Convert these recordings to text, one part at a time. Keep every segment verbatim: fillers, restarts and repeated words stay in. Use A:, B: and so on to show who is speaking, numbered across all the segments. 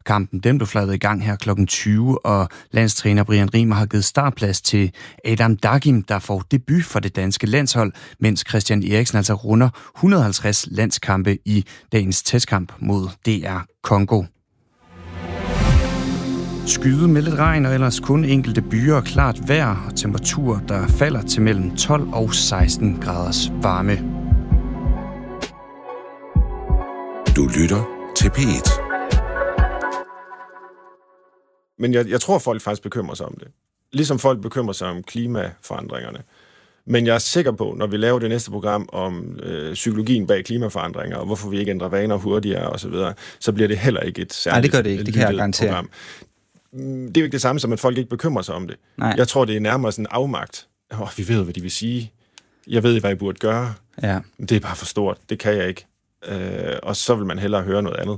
A: Kampen den blev fløjet i gang her klokken tyve, og landstræner Brian Riemer har givet startplads til Adam Dagim, der får debut for det danske landshold, mens Christian Eriksen altså runder et hundrede og halvtreds landskampe i dagens testkamp mod D R Congo. Skyde med lidt regn og ellers kun enkelte byer og klart vejr og temperaturer, der falder til mellem tolv og seksten graders varme.
B: Du lytter til P et.
C: Men jeg, jeg tror, folk faktisk bekymrer sig om det. Ligesom folk bekymrer sig om klimaforandringerne. Men jeg er sikker på, når vi laver det næste program om øh, psykologien bag klimaforandringer, og hvorfor vi ikke ændrer vaner hurtigere osv., så, så bliver det heller ikke et særligt
D: Nej, det gør det ikke. Det kan jeg garantere.
C: Program. Det er jo ikke det samme som, at folk ikke bekymrer sig om det.
D: Nej.
C: Jeg tror, det er nærmere sådan en afmagt. Oh, vi ved, hvad de vil sige. Jeg ved, hvad jeg burde gøre.
D: Ja.
C: Det er bare for stort. Det kan jeg ikke. Øh, og så vil man hellere høre noget andet.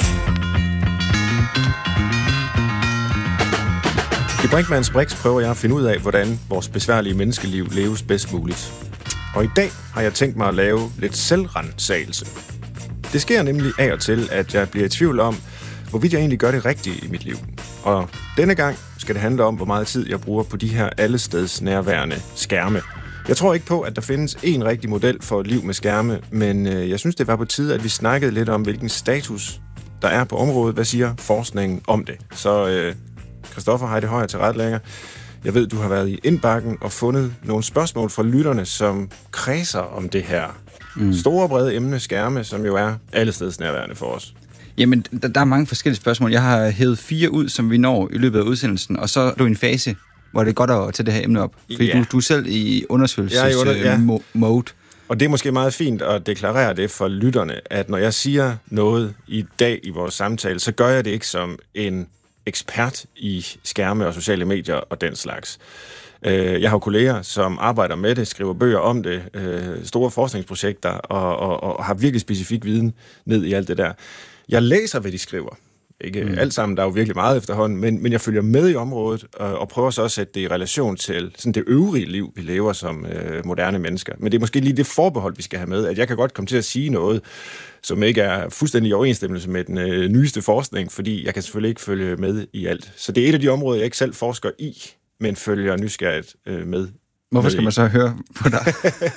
C: I Brinkmanns Brix prøver jeg at finde ud af, hvordan vores besværlige menneskeliv leves bedst muligt. Og i dag har jeg tænkt mig at lave lidt selvransagelse. Det sker nemlig af og til, at jeg bliver i tvivl om, hvorvidt jeg egentlig gør det rigtige i mit liv. Og denne gang skal det handle om, hvor meget tid jeg bruger på de her allesteds nærværende skærme. Jeg tror ikke på, at der findes en rigtig model for et liv med skærme, men øh, jeg synes, det var på tide, at vi snakkede lidt om, hvilken status der er på området. Hvad siger forskningen om det? Så øh, Christoffer Heide Højer til retlægger. Jeg ved, du har været i indbakken og fundet nogle spørgsmål fra lytterne, som kredser om det her mm. store, brede emne skærme, som jo er allesteds nærværende for os.
D: Jamen, der, der er mange forskellige spørgsmål. Jeg har hævet fire ud, som vi når i løbet af udsendelsen, og så er du i en fase, hvor det er godt at tage det her emne op. Fordi ja. du, du er selv i undersøgelses-mode. Ja, ja.
C: Og det er måske meget fint at deklarere det for lytterne, at når jeg siger noget i dag i vores samtale, så gør jeg det ikke som en ekspert i skærme og sociale medier og den slags. Jeg har kolleger, som arbejder med det, skriver bøger om det, store forskningsprojekter og, og, og har virkelig specifik viden ned i alt det der. Jeg læser, hvad de skriver. Ikke mm. alt sammen, der er jo virkelig meget efterhånden, men, men jeg følger med i området og, og prøver så også at sætte det i relation til sådan det øvrige liv, vi lever som øh, moderne mennesker. Men det er måske lige det forbehold, vi skal have med, at jeg kan godt komme til at sige noget, som ikke er fuldstændig i overensstemmelse med den øh, nyeste forskning, fordi jeg kan selvfølgelig ikke følge med i alt. Så det er et af de områder, jeg ikke selv forsker i, men følger nysgerrigt øh, med.
D: Hvorfor skal man så høre på dig?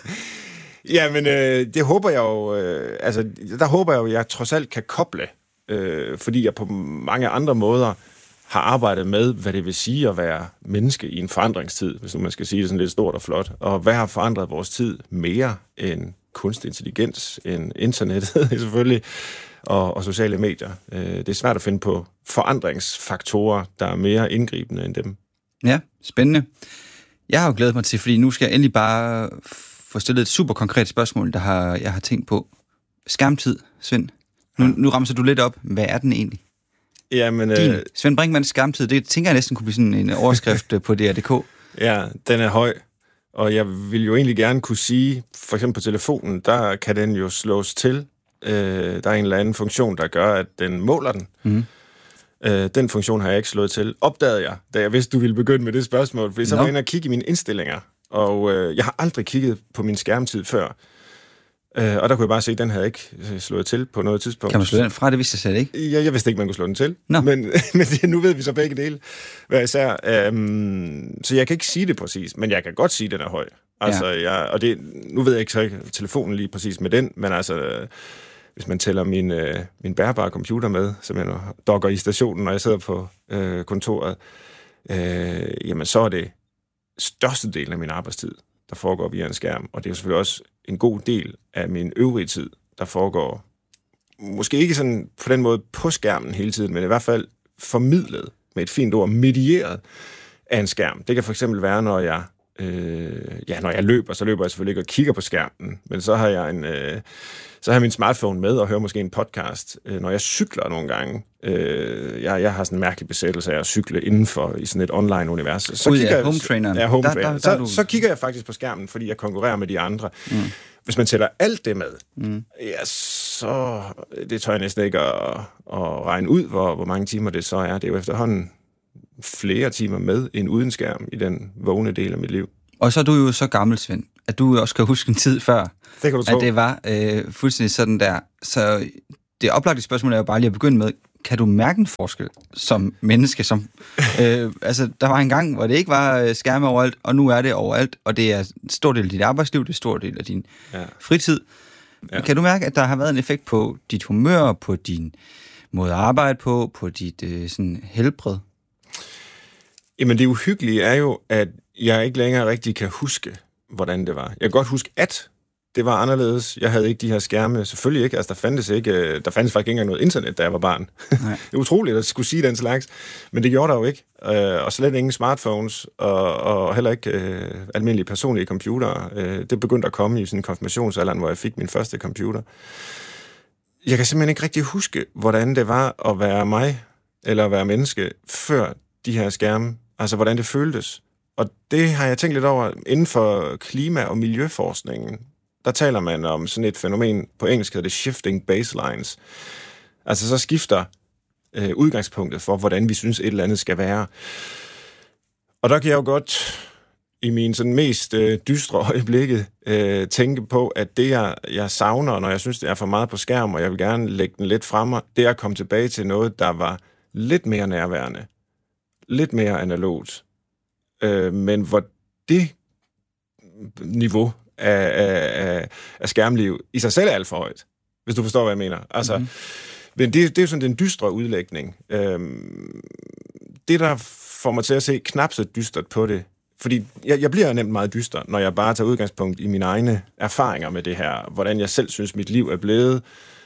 C: Ja, men øh, det håber jeg jo, øh, altså der håber jeg jo, at jeg trods alt kan koble, øh, fordi jeg på mange andre måder har arbejdet med, hvad det vil sige at være menneske i en forandringstid, hvis man skal sige det sådan lidt stort og flot, og hvad har forandret vores tid mere end kunstig intelligens, end internettet selvfølgelig, og, og sociale medier. Øh, det er svært at finde på forandringsfaktorer, der er mere indgribende end dem.
D: Ja, spændende. Jeg har jo glædet mig til, fordi nu skal jeg endelig bare få stillet et super konkret spørgsmål, der har, jeg har tænkt på. Skærmtid, Svend. Nu, nu ramser du lidt op. Hvad er den egentlig?
C: Jamen,
D: Din
C: øh...
D: Svend Brinkmanns skærmtid, det tænker jeg næsten kunne blive sådan en overskrift på D R punktum d k.
C: Ja, den er høj. Og jeg vil jo egentlig gerne kunne sige, for eksempel på telefonen, der kan den jo slås til. Øh, der er en eller anden funktion, der gør, at den måler den. Mm. Øh, den funktion har jeg ikke slået til. Opdagede jeg, da jeg vidste, du ville begynde med det spørgsmål, fordi så var jeg inde og kigge i mine indstillinger. Og øh, jeg har aldrig kigget på min skærmtid før. Øh, og der kunne jeg bare se, at den havde ikke slået til på noget tidspunkt.
D: Kan man slå den fra? Det vidste jeg selv ikke.
C: Jeg, jeg vidste ikke, man kunne slå den til. No. Men, men det, nu ved vi så begge dele, hvad især. Øhm, så jeg kan ikke sige det præcis, men jeg kan godt sige, at den er høj. Altså, ja. jeg, og det, nu ved jeg ikke så ikke telefonen lige præcis med den, men altså, hvis man tæller min, øh, min bærbare computer med, som jeg dokker i stationen, når jeg sidder på øh, kontoret, øh, jamen så er det størstedelen af min arbejdstid, der foregår via en skærm. Og det er selvfølgelig også en god del af min øvrige tid, der foregår måske ikke sådan på den måde på skærmen hele tiden, men i hvert fald formidlet med et fint ord, medieret af en skærm. Det kan for eksempel være, når jeg, øh, ja, når jeg løber, så løber jeg selvfølgelig ikke og kigger på skærmen, men så har jeg en... Øh, Så har jeg min smartphone med og hører måske en podcast, øh, når jeg cykler nogle gange. Øh, jeg, jeg har sådan en mærkelig besættelse af at cykle indenfor i sådan et online-univers. Så
D: Ud
C: kigger
D: af home traineren.
C: Ja, home
D: der,
C: trainer.
D: Der, der,
C: så,
D: du...
C: så kigger jeg faktisk på skærmen, fordi jeg konkurrerer med de andre. Mm. Hvis man tæller alt det med, mm. ja, så det tør jeg næsten ikke at, at regne ud, hvor, hvor mange timer det så er. Det er jo efterhånden flere timer med end uden skærm i den vågne del af mit liv.
D: Og så er du jo så gammel, Svend, at du også kan huske en tid før,
C: det kan du tro.
D: At det var øh, fuldstændig sådan der. Så det oplagte spørgsmål er jo bare lige at begynde med, kan du mærke en forskel som menneske? Som, øh, altså, der var en gang, hvor det ikke var skærme overalt, og nu er det overalt, og det er en stor del af dit arbejdsliv, det er en stor del af din ja. fritid. Ja. Kan du mærke, at der har været en effekt på dit humør, på din måde at arbejde på, på dit øh, sådan helbred?
C: Jamen, det uhyggelige er jo, at jeg ikke længere rigtig kan huske, hvordan det var. Jeg kan godt huske, at det var anderledes. Jeg havde ikke de her skærme. Selvfølgelig ikke. Altså, der fandtes ikke. Der fandtes faktisk ikke engang noget internet, da jeg var barn. Det er utroligt at skulle sige den slags. Men det gjorde der jo ikke. Og slet ingen smartphones, og, og heller ikke øh, almindelige personlige computere. Det begyndte at komme i sådan en konfirmationsalderen, hvor jeg fik min første computer. Jeg kan simpelthen ikke rigtig huske, hvordan det var at være mig, eller at være menneske, før de her skærme. Altså, hvordan det føltes. Og det har jeg tænkt lidt over inden for klima- og miljøforskningen. Der taler man om sådan et fænomen, på engelsk hedder det shifting baselines. Altså så skifter øh, udgangspunktet for, hvordan vi synes et eller andet skal være. Og der kan jeg jo godt i min sådan mest øh, dystre øjeblikke øh, tænke på, at det jeg, jeg savner, når jeg synes, det er for meget på skærm, og jeg vil gerne lægge den lidt fremme, det er at komme tilbage til noget, der var lidt mere nærværende, lidt mere analogt. Øh, men hvor det niveau Af, af, af skærmliv i sig selv er alt for højt, hvis du forstår, hvad jeg mener. Altså, mm-hmm. Men det, det er jo sådan den dystre udlægning. Øhm, det, der får mig til at se knap så dystert på det, fordi jeg, jeg bliver nemt meget dyster, når jeg bare tager udgangspunkt i mine egne erfaringer med det her, hvordan jeg selv synes, mit liv er blevet,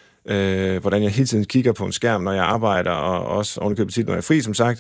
C: øh, hvordan jeg hele tiden kigger på en skærm, når jeg arbejder, og også ovenikøbet tit, når jeg er fri, som sagt.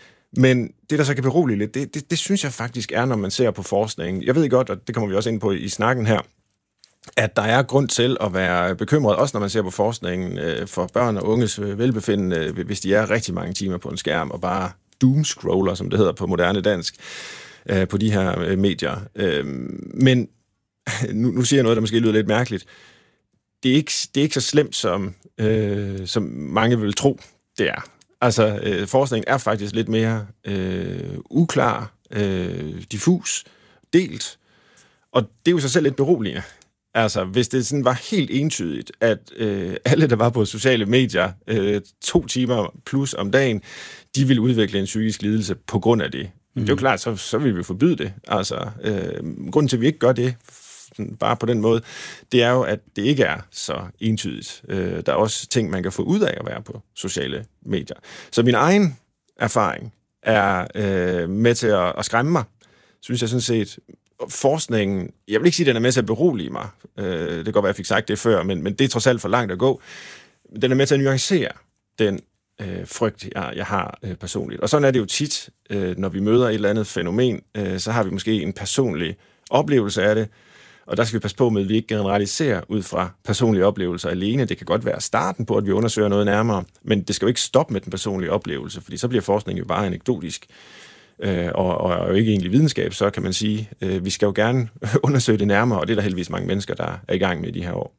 C: Men det, der så kan berolige lidt, det, det, det synes jeg faktisk er, når man ser på forskningen. Jeg ved godt, og det kommer vi også ind på i snakken her, at der er grund til at være bekymret, også når man ser på forskningen øh, for børn og unges velbefindende, hvis de er rigtig mange timer på en skærm, og bare doomscroller, som det hedder på moderne dansk, øh, på de her øh, medier. Øh, men nu, nu siger jeg noget, der måske lyder lidt mærkeligt. Det er ikke, det er ikke så slemt, som, øh, som mange vil tro, det er. Altså, øh, forskningen er faktisk lidt mere øh, uklar, øh, diffus, delt, og det er jo sig selv lidt beroligende. Altså, hvis det sådan var helt entydigt, at øh, alle, der var på sociale medier øh, to timer plus om dagen, de ville udvikle en psykisk lidelse på grund af det. Mm. Det er jo klart, så, så vil vi forbyde det. Altså, øh, grunden til, at vi ikke gør det, bare på den måde, det er jo, at det ikke er så entydigt. Øh, der er også ting, man kan få ud af at være på sociale medier. Så min egen erfaring er øh, med til at, at skræmme mig, synes jeg sådan set. Forskningen, jeg vil ikke sige, at den er med til at berolige mig. Øh, det kan godt være, at jeg fik sagt det før, men, men det er trods alt for langt at gå. Den er med til at nuancere den øh, frygt, jeg, jeg har øh, personligt. Og sådan er det jo tit, øh, når vi møder et eller andet fænomen, øh, så har vi måske en personlig oplevelse af det, og der skal vi passe på med, at vi ikke generaliserer ud fra personlige oplevelser alene. Det kan godt være starten på, at vi undersøger noget nærmere, men det skal jo ikke stoppe med den personlige oplevelse, fordi så bliver forskningen jo bare anekdotisk, øh, og, og jo ikke egentlig videnskab, så kan man sige, øh, vi skal jo gerne undersøge det nærmere, og det er der heldigvis mange mennesker, der er i gang med i de her år.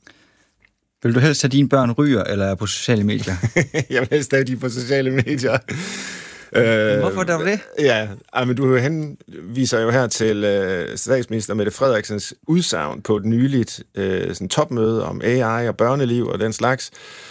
D: Vil du helst have dine børn ryger, eller er på sociale medier?
C: Jeg vil helst have de på sociale medier.
D: Hvorfor der var det?
C: Ja, men du henviser jo her til øh, statsminister Mette Frederiksens udsagn på et nyligt øh, sådan topmøde om A I og børneliv og den slags,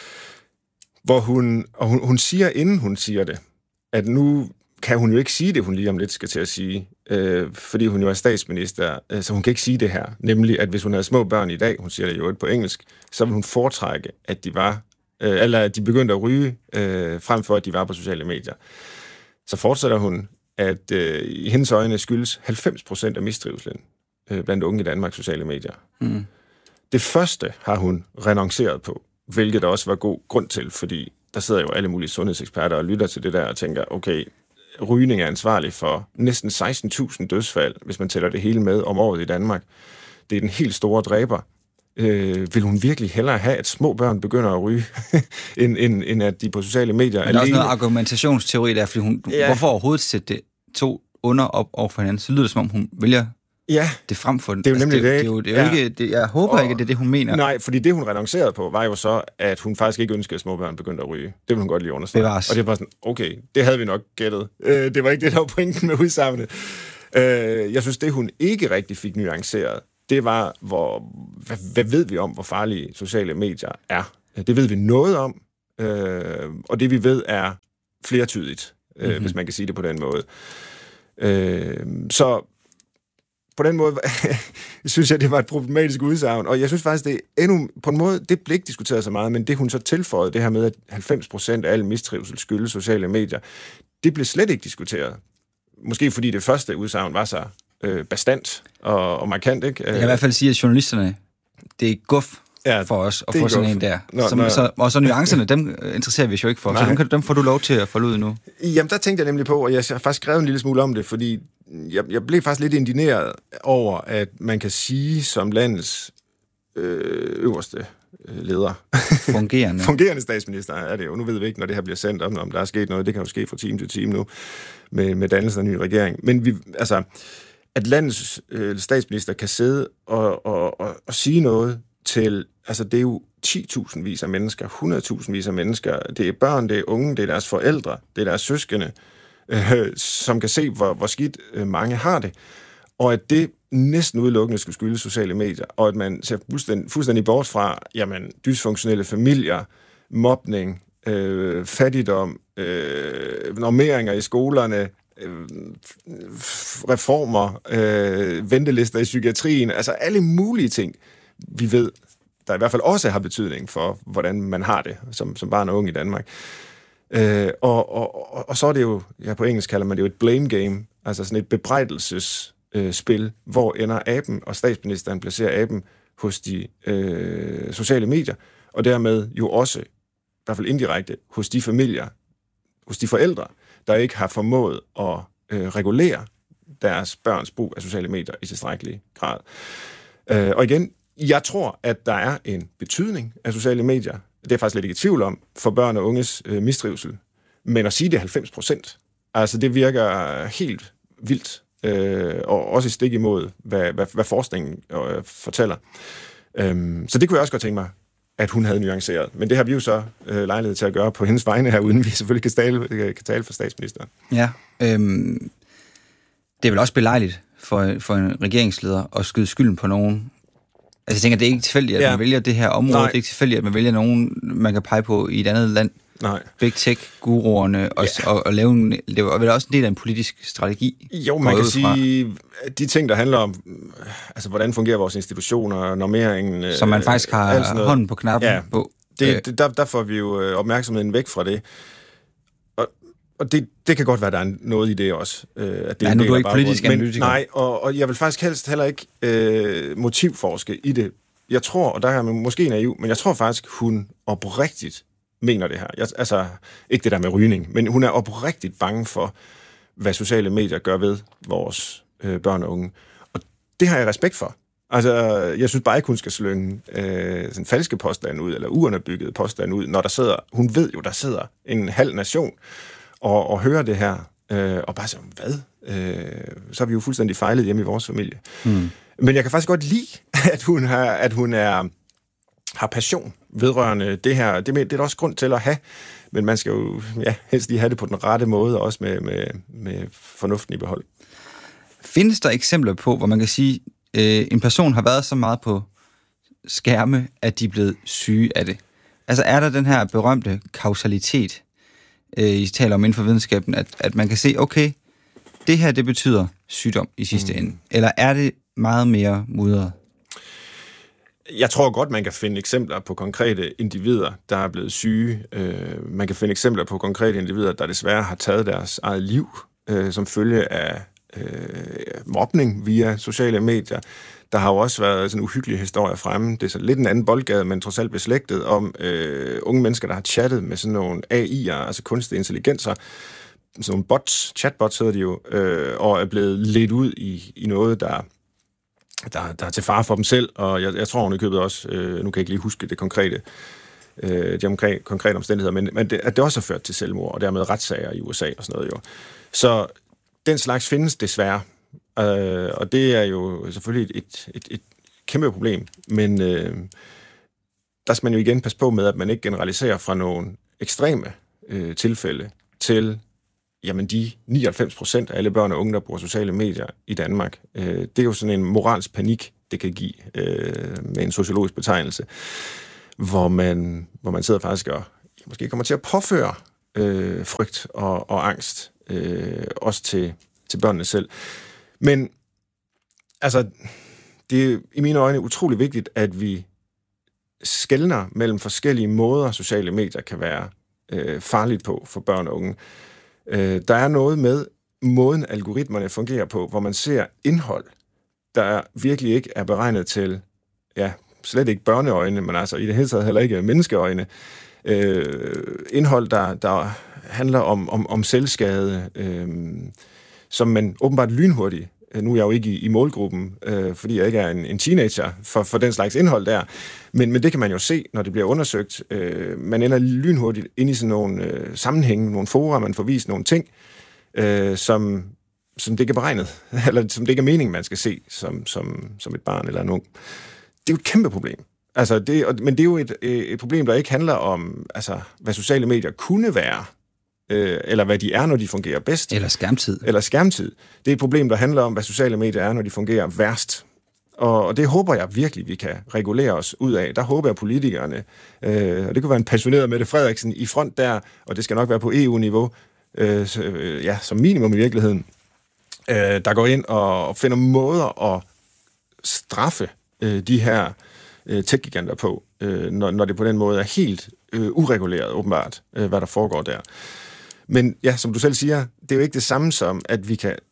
C: hvor hun, og hun, hun siger, inden hun siger det, at nu kan hun jo ikke sige det, hun lige om lidt skal til at sige, øh, fordi hun jo er statsminister, øh, så hun kan ikke sige det her, nemlig at hvis hun havde små børn i dag, hun siger det jo ikke på engelsk, så vil hun foretrække, at de var, øh, eller at de begyndte at ryge, øh, frem for at de var på sociale medier. Så fortsætter hun, at øh, i hendes øjne skyldes halvfems procent af mistrivslen øh, blandt unge i Danmark sociale medier. Mm. Det første har hun renonceret på, hvilket der også var god grund til, fordi der sidder jo alle mulige sundhedseksperter og lytter til det der og tænker, okay, rygning er ansvarlig for næsten seksten tusind dødsfald, hvis man tæller det hele med om året i Danmark. Det er den helt store dræber. Øh, vil hun virkelig hellere have, at små børn begynder at ryge, end, end, end at de på sociale medier...
D: Men der er også noget argumentationsteori der, fordi hun, ja. Hvorfor overhovedet sætte det to under op over for hinanden? Så lyder det, som om hun vælger
C: ja.
D: det frem for den.
C: Det er jo nemlig altså,
D: det. Det, det, er jo, det er jo
C: ja.
D: ikke, det, jeg håber og, ikke, at det er det, hun mener.
C: Nej, fordi det, hun renoncerede på, var jo så, at hun faktisk ikke ønskede, at små børn begyndte at ryge. Det ville hun godt lige understrege.
D: Bevares.
C: Og det var sådan, okay, det havde vi nok gættet. Øh, det var ikke det, der var pointen med udsagnet. Øh, jeg synes, det hun ikke rigtig fik nuanceret, det var, hvor, hvad, hvad ved vi om, hvor farlige sociale medier er? Det ved vi noget om. øh, og det vi ved er flertydigt, øh, mm-hmm. hvis man kan sige det på den måde. Øh, så på den måde synes jeg, det var et problematisk udsagn, og jeg synes faktisk, det er endnu, på en måde, det blev ikke diskuteret så meget, men det hun så tilføjede, det her med, at halvfems procent af al mistrivsel skyldes sociale medier, det blev slet ikke diskuteret. Måske fordi det første udsagn var så øh, bastant og, og markant, ikke?
D: Jeg kan i hvert fald sige, at journalisterne, det er guf ja, for os at få sådan guf. En der. Nå, Som, nå. Så, og så nuancerne, dem interesserer vi jo ikke for, Nej. så dem, kan, dem får du lov til at folde ud nu.
C: Jamen, der tænkte jeg nemlig på, og jeg har faktisk skrevet en lille smule om det, fordi jeg, jeg blev faktisk lidt indigneret over, at man kan sige som landets øh, øverste leder.
D: Fungerende.
C: Fungerende statsminister er det jo. Nu ved vi ikke, når det her bliver sendt, om, om der er sket noget. Det kan jo ske fra time til time nu, med, med dannelsen af en ny regering. Men vi, altså, at landets øh, statsminister kan sidde og, og, og, og sige noget til, altså det er jo ti tusind vis af mennesker, hundrede tusind vis af mennesker. Det er børn, det er unge, det er deres forældre, det er deres søskende, øh, som kan se, hvor, hvor skidt øh, mange har det. Og at det næsten udelukkende skulle skyldes sociale medier, og at man ser fuldstændig, fuldstændig bort fra, jamen, dysfunktionelle familier, mobning, øh, fattigdom, øh, normeringer i skolerne, øh, reformer, øh, ventelister i psykiatrien, altså alle mulige ting, vi ved, der i hvert fald også har betydning for, hvordan man har det som, som barn og ung i Danmark. Øh, og, og, og, og så er det jo, ja, på engelsk kalder man det jo et blame game, altså sådan et bebrejdelses øh, spil, hvor ender aben, og statsministeren placerer aben hos de øh, sociale medier, og dermed jo også, i hvert fald indirekte, hos de familier, hos de forældre, der ikke har formået at øh, regulere deres børns brug af sociale medier i tilstrækkelig grad. Øh, og igen, jeg tror, at der er en betydning af sociale medier. Det er jeg faktisk lidt ikke i tvivl om, for børn og unges øh, mistrivsel. Men at sige det er halvfems procent, altså det virker helt vildt, øh, og også et stik imod, hvad, hvad, hvad forskningen øh, fortæller. Øhm, så det kunne jeg også godt tænke mig, at hun havde nuanceret. Men det har vi jo så øh, lejlighed til at gøre på hendes vegne her, uden vi selvfølgelig kan tale, kan tale for statsministeren.
D: Ja, øhm, det er vel også belejligt for, for en regeringsleder at skyde skylden på nogen. Altså jeg tænker, det er ikke tilfældigt, at ja. man vælger det her område. Nej. Det er ikke tilfældigt, at man vælger nogen, man kan pege på i et andet land.
C: Nej.
D: Big tech-guruerne, og, ja. og, og lave en, det var vel også en del af en politisk strategi.
C: Jo, man kan sige, de ting, der handler om, altså hvordan fungerer vores institutioner, normeringen...
D: Som man faktisk har hånden på knappen
C: ja,
D: på.
C: Det, det, der, der får vi jo opmærksomheden væk fra det. Og, og det, det kan godt være, der er noget i det også. At det
D: ja, nu er du ikke politisk analytiker.
C: Nej, og, og jeg vil faktisk helst heller ikke øh, motivforske i det. Jeg tror, og der er man måske naiv, men jeg tror faktisk, hun oprigtigt mener det her. Jeg, altså, ikke det der med rygning, men hun er oprigtigt bange for, hvad sociale medier gør ved vores øh, børn og unge. Og det har jeg respekt for. Altså, jeg synes bare ikke, hun skal slynge øh, sådan falske påstande ud, eller uunderbyggede påstande ud, når der sidder, hun ved jo, der sidder en halv nation og, og hører det her, øh, og bare siger, hvad? Øh, så er vi jo fuldstændig fejlet hjemme i vores familie. Mm. Men jeg kan faktisk godt lide, at hun, har, at hun er... har passion vedrørende det her. Det, det er der også grund til at have, men man skal jo ja, helst lige have det på den rette måde, også med, med, med fornuften i behold.
D: Findes der eksempler på, hvor man kan sige, øh, en person har været så meget på skærme, at de er blevet syge af det? Altså er der den her berømte kausalitet, øh, I taler om inden for videnskaben, at, at man kan se, okay, det her, det betyder sygdom i sidste mm. ende. Eller er det meget mere mudret?
C: Jeg tror godt, man kan finde eksempler på konkrete individer, der er blevet syge. Man kan finde eksempler på konkrete individer, der desværre har taget deres eget liv som følge af mobning via sociale medier. Der har jo også været sådan en uhyggelig historie fremme. Det er så lidt en anden boldgade, men trods alt beslægtet om øh, unge mennesker, der har chattet med sådan nogle A I'er, altså kunstige intelligenser, sådan nogle bots, chatbots hedder de jo, øh, og er blevet ledt ud i, i noget, der Der, der er til fare for dem selv, og jeg, jeg tror, hun i købet også, øh, nu kan jeg ikke lige huske det konkrete, øh, de omkring, konkrete omstændigheder, men, men det, at det også har ført til selvmord, og dermed retssager i U S A og sådan noget jo. Så den slags findes desværre, øh, og det er jo selvfølgelig et, et, et kæmpe problem, men øh, der skal man jo igen passe på med, at man ikke generaliserer fra nogle ekstreme øh, tilfælde til jamen de nioghalvfems procent af alle børn og unge, der bruger sociale medier i Danmark. Øh, det er jo sådan en moralsk panik, det kan give øh, med en sociologisk betegnelse, hvor man, hvor man sidder faktisk og måske kommer til at påføre øh, frygt og, og angst, øh, også til, til børnene selv. Men altså, det er i mine øjne utrolig vigtigt, at vi skelner mellem forskellige måder, sociale medier kan være øh, farligt på for børn og unge. Øh, der er noget med måden, algoritmerne fungerer på, hvor man ser indhold, der virkelig ikke er beregnet til, ja, slet ikke børneøjne, men altså i det hele taget heller ikke menneskeøjne. Øh, indhold, der, der handler om, om, om selvskade, øh, som man åbenbart lynhurtigt, nu er jeg jo ikke i, i målgruppen, øh, fordi jeg ikke er en, en teenager for, for den slags indhold der, men, men det kan man jo se, når det bliver undersøgt. Øh, man ender lynhurtigt ind i sådan nogle øh, sammenhænge, nogle fora, man får vist nogle ting, øh, som, som det ikke er beregnet, eller som det ikke er meningen, man skal se som, som, som et barn eller en ung. Det er jo et kæmpe problem. Altså det, men det er jo et, et problem, der ikke handler om, altså, hvad sociale medier kunne være, øh, eller hvad de er, når de fungerer bedst.
D: Eller skærmtid.
C: Eller skærmtid. Det er et problem, der handler om, hvad sociale medier er, når de fungerer værst. Og, og det håber jeg virkelig, vi kan regulere os ud af. Der håber jeg politikerne, øh, og det kunne være en passioneret Mette Frederiksen i front der, og det skal nok være på E U-niveau, øh, så, øh, ja, som minimum i virkeligheden, øh, der går ind og, og finder måder at straffe øh, de her øh, tech-giganter på, øh, når, når det på den måde er helt øh, ureguleret, åbenbart, øh, hvad der foregår der. Men ja, som du selv siger, det er jo ikke det samme som, at vi kan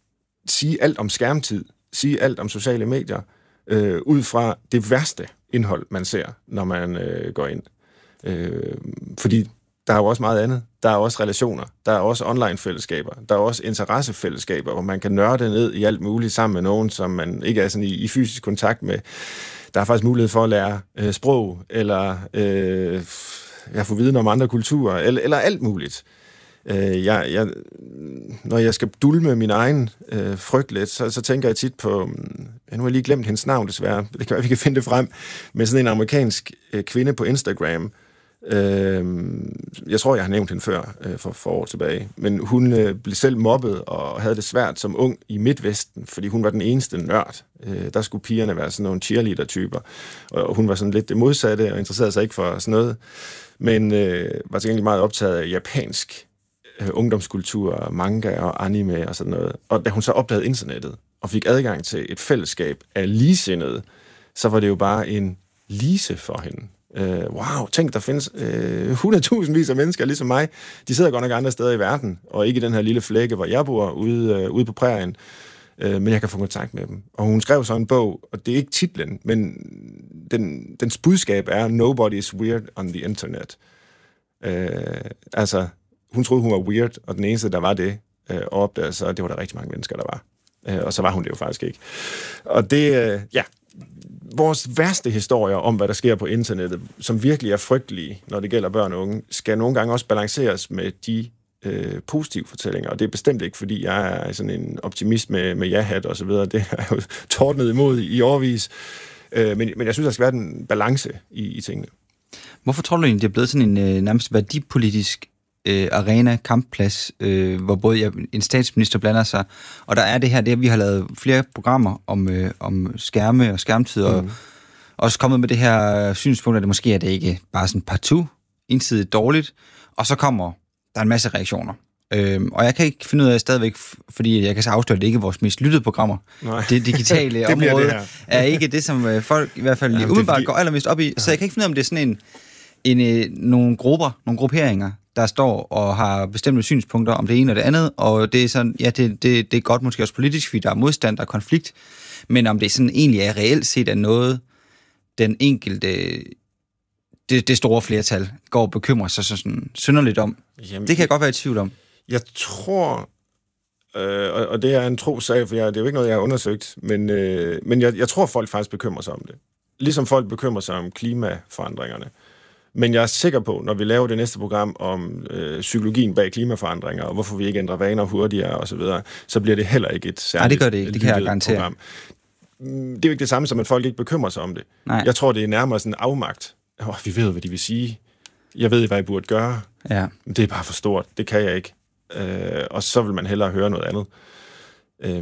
C: sige alt om skærmtid, sige alt om sociale medier, øh, ud fra det værste indhold, man ser, når man øh, går ind. Øh, fordi der er jo også meget andet. Der er også relationer, der er også online-fællesskaber, der er også interessefællesskaber, hvor man kan nørde ned i alt muligt sammen med nogen, som man ikke er sådan i, i fysisk kontakt med. Der er faktisk mulighed for at lære øh, sprog, eller øh, jeg får viden om andre kulturer, eller, eller alt muligt. Øh, jeg, jeg, når jeg skal dulme min egen øh, frygt lidt, så, så tænker jeg tit på, nu har jeg lige glemt hendes navn desværre, det kan være, vi kan finde det frem, men sådan en amerikansk øh, kvinde på Instagram. Øh, jeg tror, jeg har nævnt hende før øh, for, for år tilbage, men hun øh, blev selv mobbet og havde det svært som ung i Midtvesten, fordi hun var den eneste nørd. Øh, der skulle pigerne være sådan nogle cheerleader-typer, og hun var sådan lidt det modsatte og interesserede sig ikke for sådan noget, men øh, var til gengæld meget optaget af japansk øh, ungdomskultur, manga og anime og sådan noget. Og da hun så opdagede internettet og fik adgang til et fællesskab af ligesindede, så var det jo bare en lise for hende. Uh, wow, tænk, der findes uh, hundredtusindvis af mennesker ligesom mig. De sidder godt nok andre steder i verden, og ikke i den her lille flække, hvor jeg bor, ude, uh, ude på prærien. Uh, men jeg kan få kontakt med dem. Og hun skrev så en bog, og det er ikke titlen, men den, dens budskab er Nobody is weird on the internet. Uh, altså, hun troede, hun var weird, og den eneste, der var det, uh, opdagede så, det var der rigtig mange mennesker, der var. Uh, og så var hun det jo faktisk ikke. Og det, uh, ja... Vores værste historier om, hvad der sker på internettet, som virkelig er frygtelige, når det gælder børn og unge, skal nogle gange også balanceres med de øh, positive fortællinger. Og det er bestemt ikke, fordi jeg er sådan en optimist med, med ja-hat og så videre. Det er jo tordnet imod i årevis. Øh, men, men jeg synes, der skal være en balance i, i tingene.
D: Hvorfor tror du egentlig, det er blevet sådan en øh, nærmest værdipolitisk øh, arena, kampplads, øh, hvor både ja, en statsminister blander sig, og der er det her, det vi har lavet flere programmer om, øh, om skærme og skærmtid, og mm. også kommet med det her synspunkt, at det måske er det ikke bare sådan partout, ensidigt dårligt, og så kommer der en masse reaktioner. Øhm, og jeg kan ikke finde ud af stadigvæk, fordi jeg kan så afsløre, at det ikke er vores mest lyttede programmer. Nej. Det digitale det område det er ikke det, som folk i hvert fald ja, umiddelbart fordi... går allermest op i, ja. Så jeg kan ikke finde ud af, om det er sådan en, en, nogle grupper, nogle grupperinger, der står og har bestemte synspunkter om det ene og det andet, og det er sådan, ja, det, det, det er godt måske også politisk, fordi der er modstand, der er konflikt, men om det sådan egentlig er reelt set af noget, den enkelte, det, det store flertal går og bekymrer sig så sådan synderligt om. Jamen, det kan jeg godt være i tvivl om.
C: Jeg tror, øh, og det er en tro sag, for jeg, det er jo ikke noget, jeg har undersøgt, men, øh, men jeg, jeg tror, folk faktisk bekymrer sig om det. Ligesom folk bekymrer sig om klimaforandringerne. Men jeg er sikker på, når vi laver det næste program om øh, psykologien bag klimaforandringer, og hvorfor vi ikke ændrer vaner hurtigere osv., så, så bliver det heller ikke et særligt
D: Nej, det gør det ikke. Det kan jeg garantere. Program.
C: Det er jo ikke det samme som, at folk ikke bekymrer sig om det. Nej. Jeg tror, det er nærmere sådan en afmagt. Oh, vi ved, hvad de vil sige. Jeg ved, hvad jeg burde gøre. Ja. Det er bare for stort. Det kan jeg ikke. Øh, og så vil man hellere høre noget andet. Øh,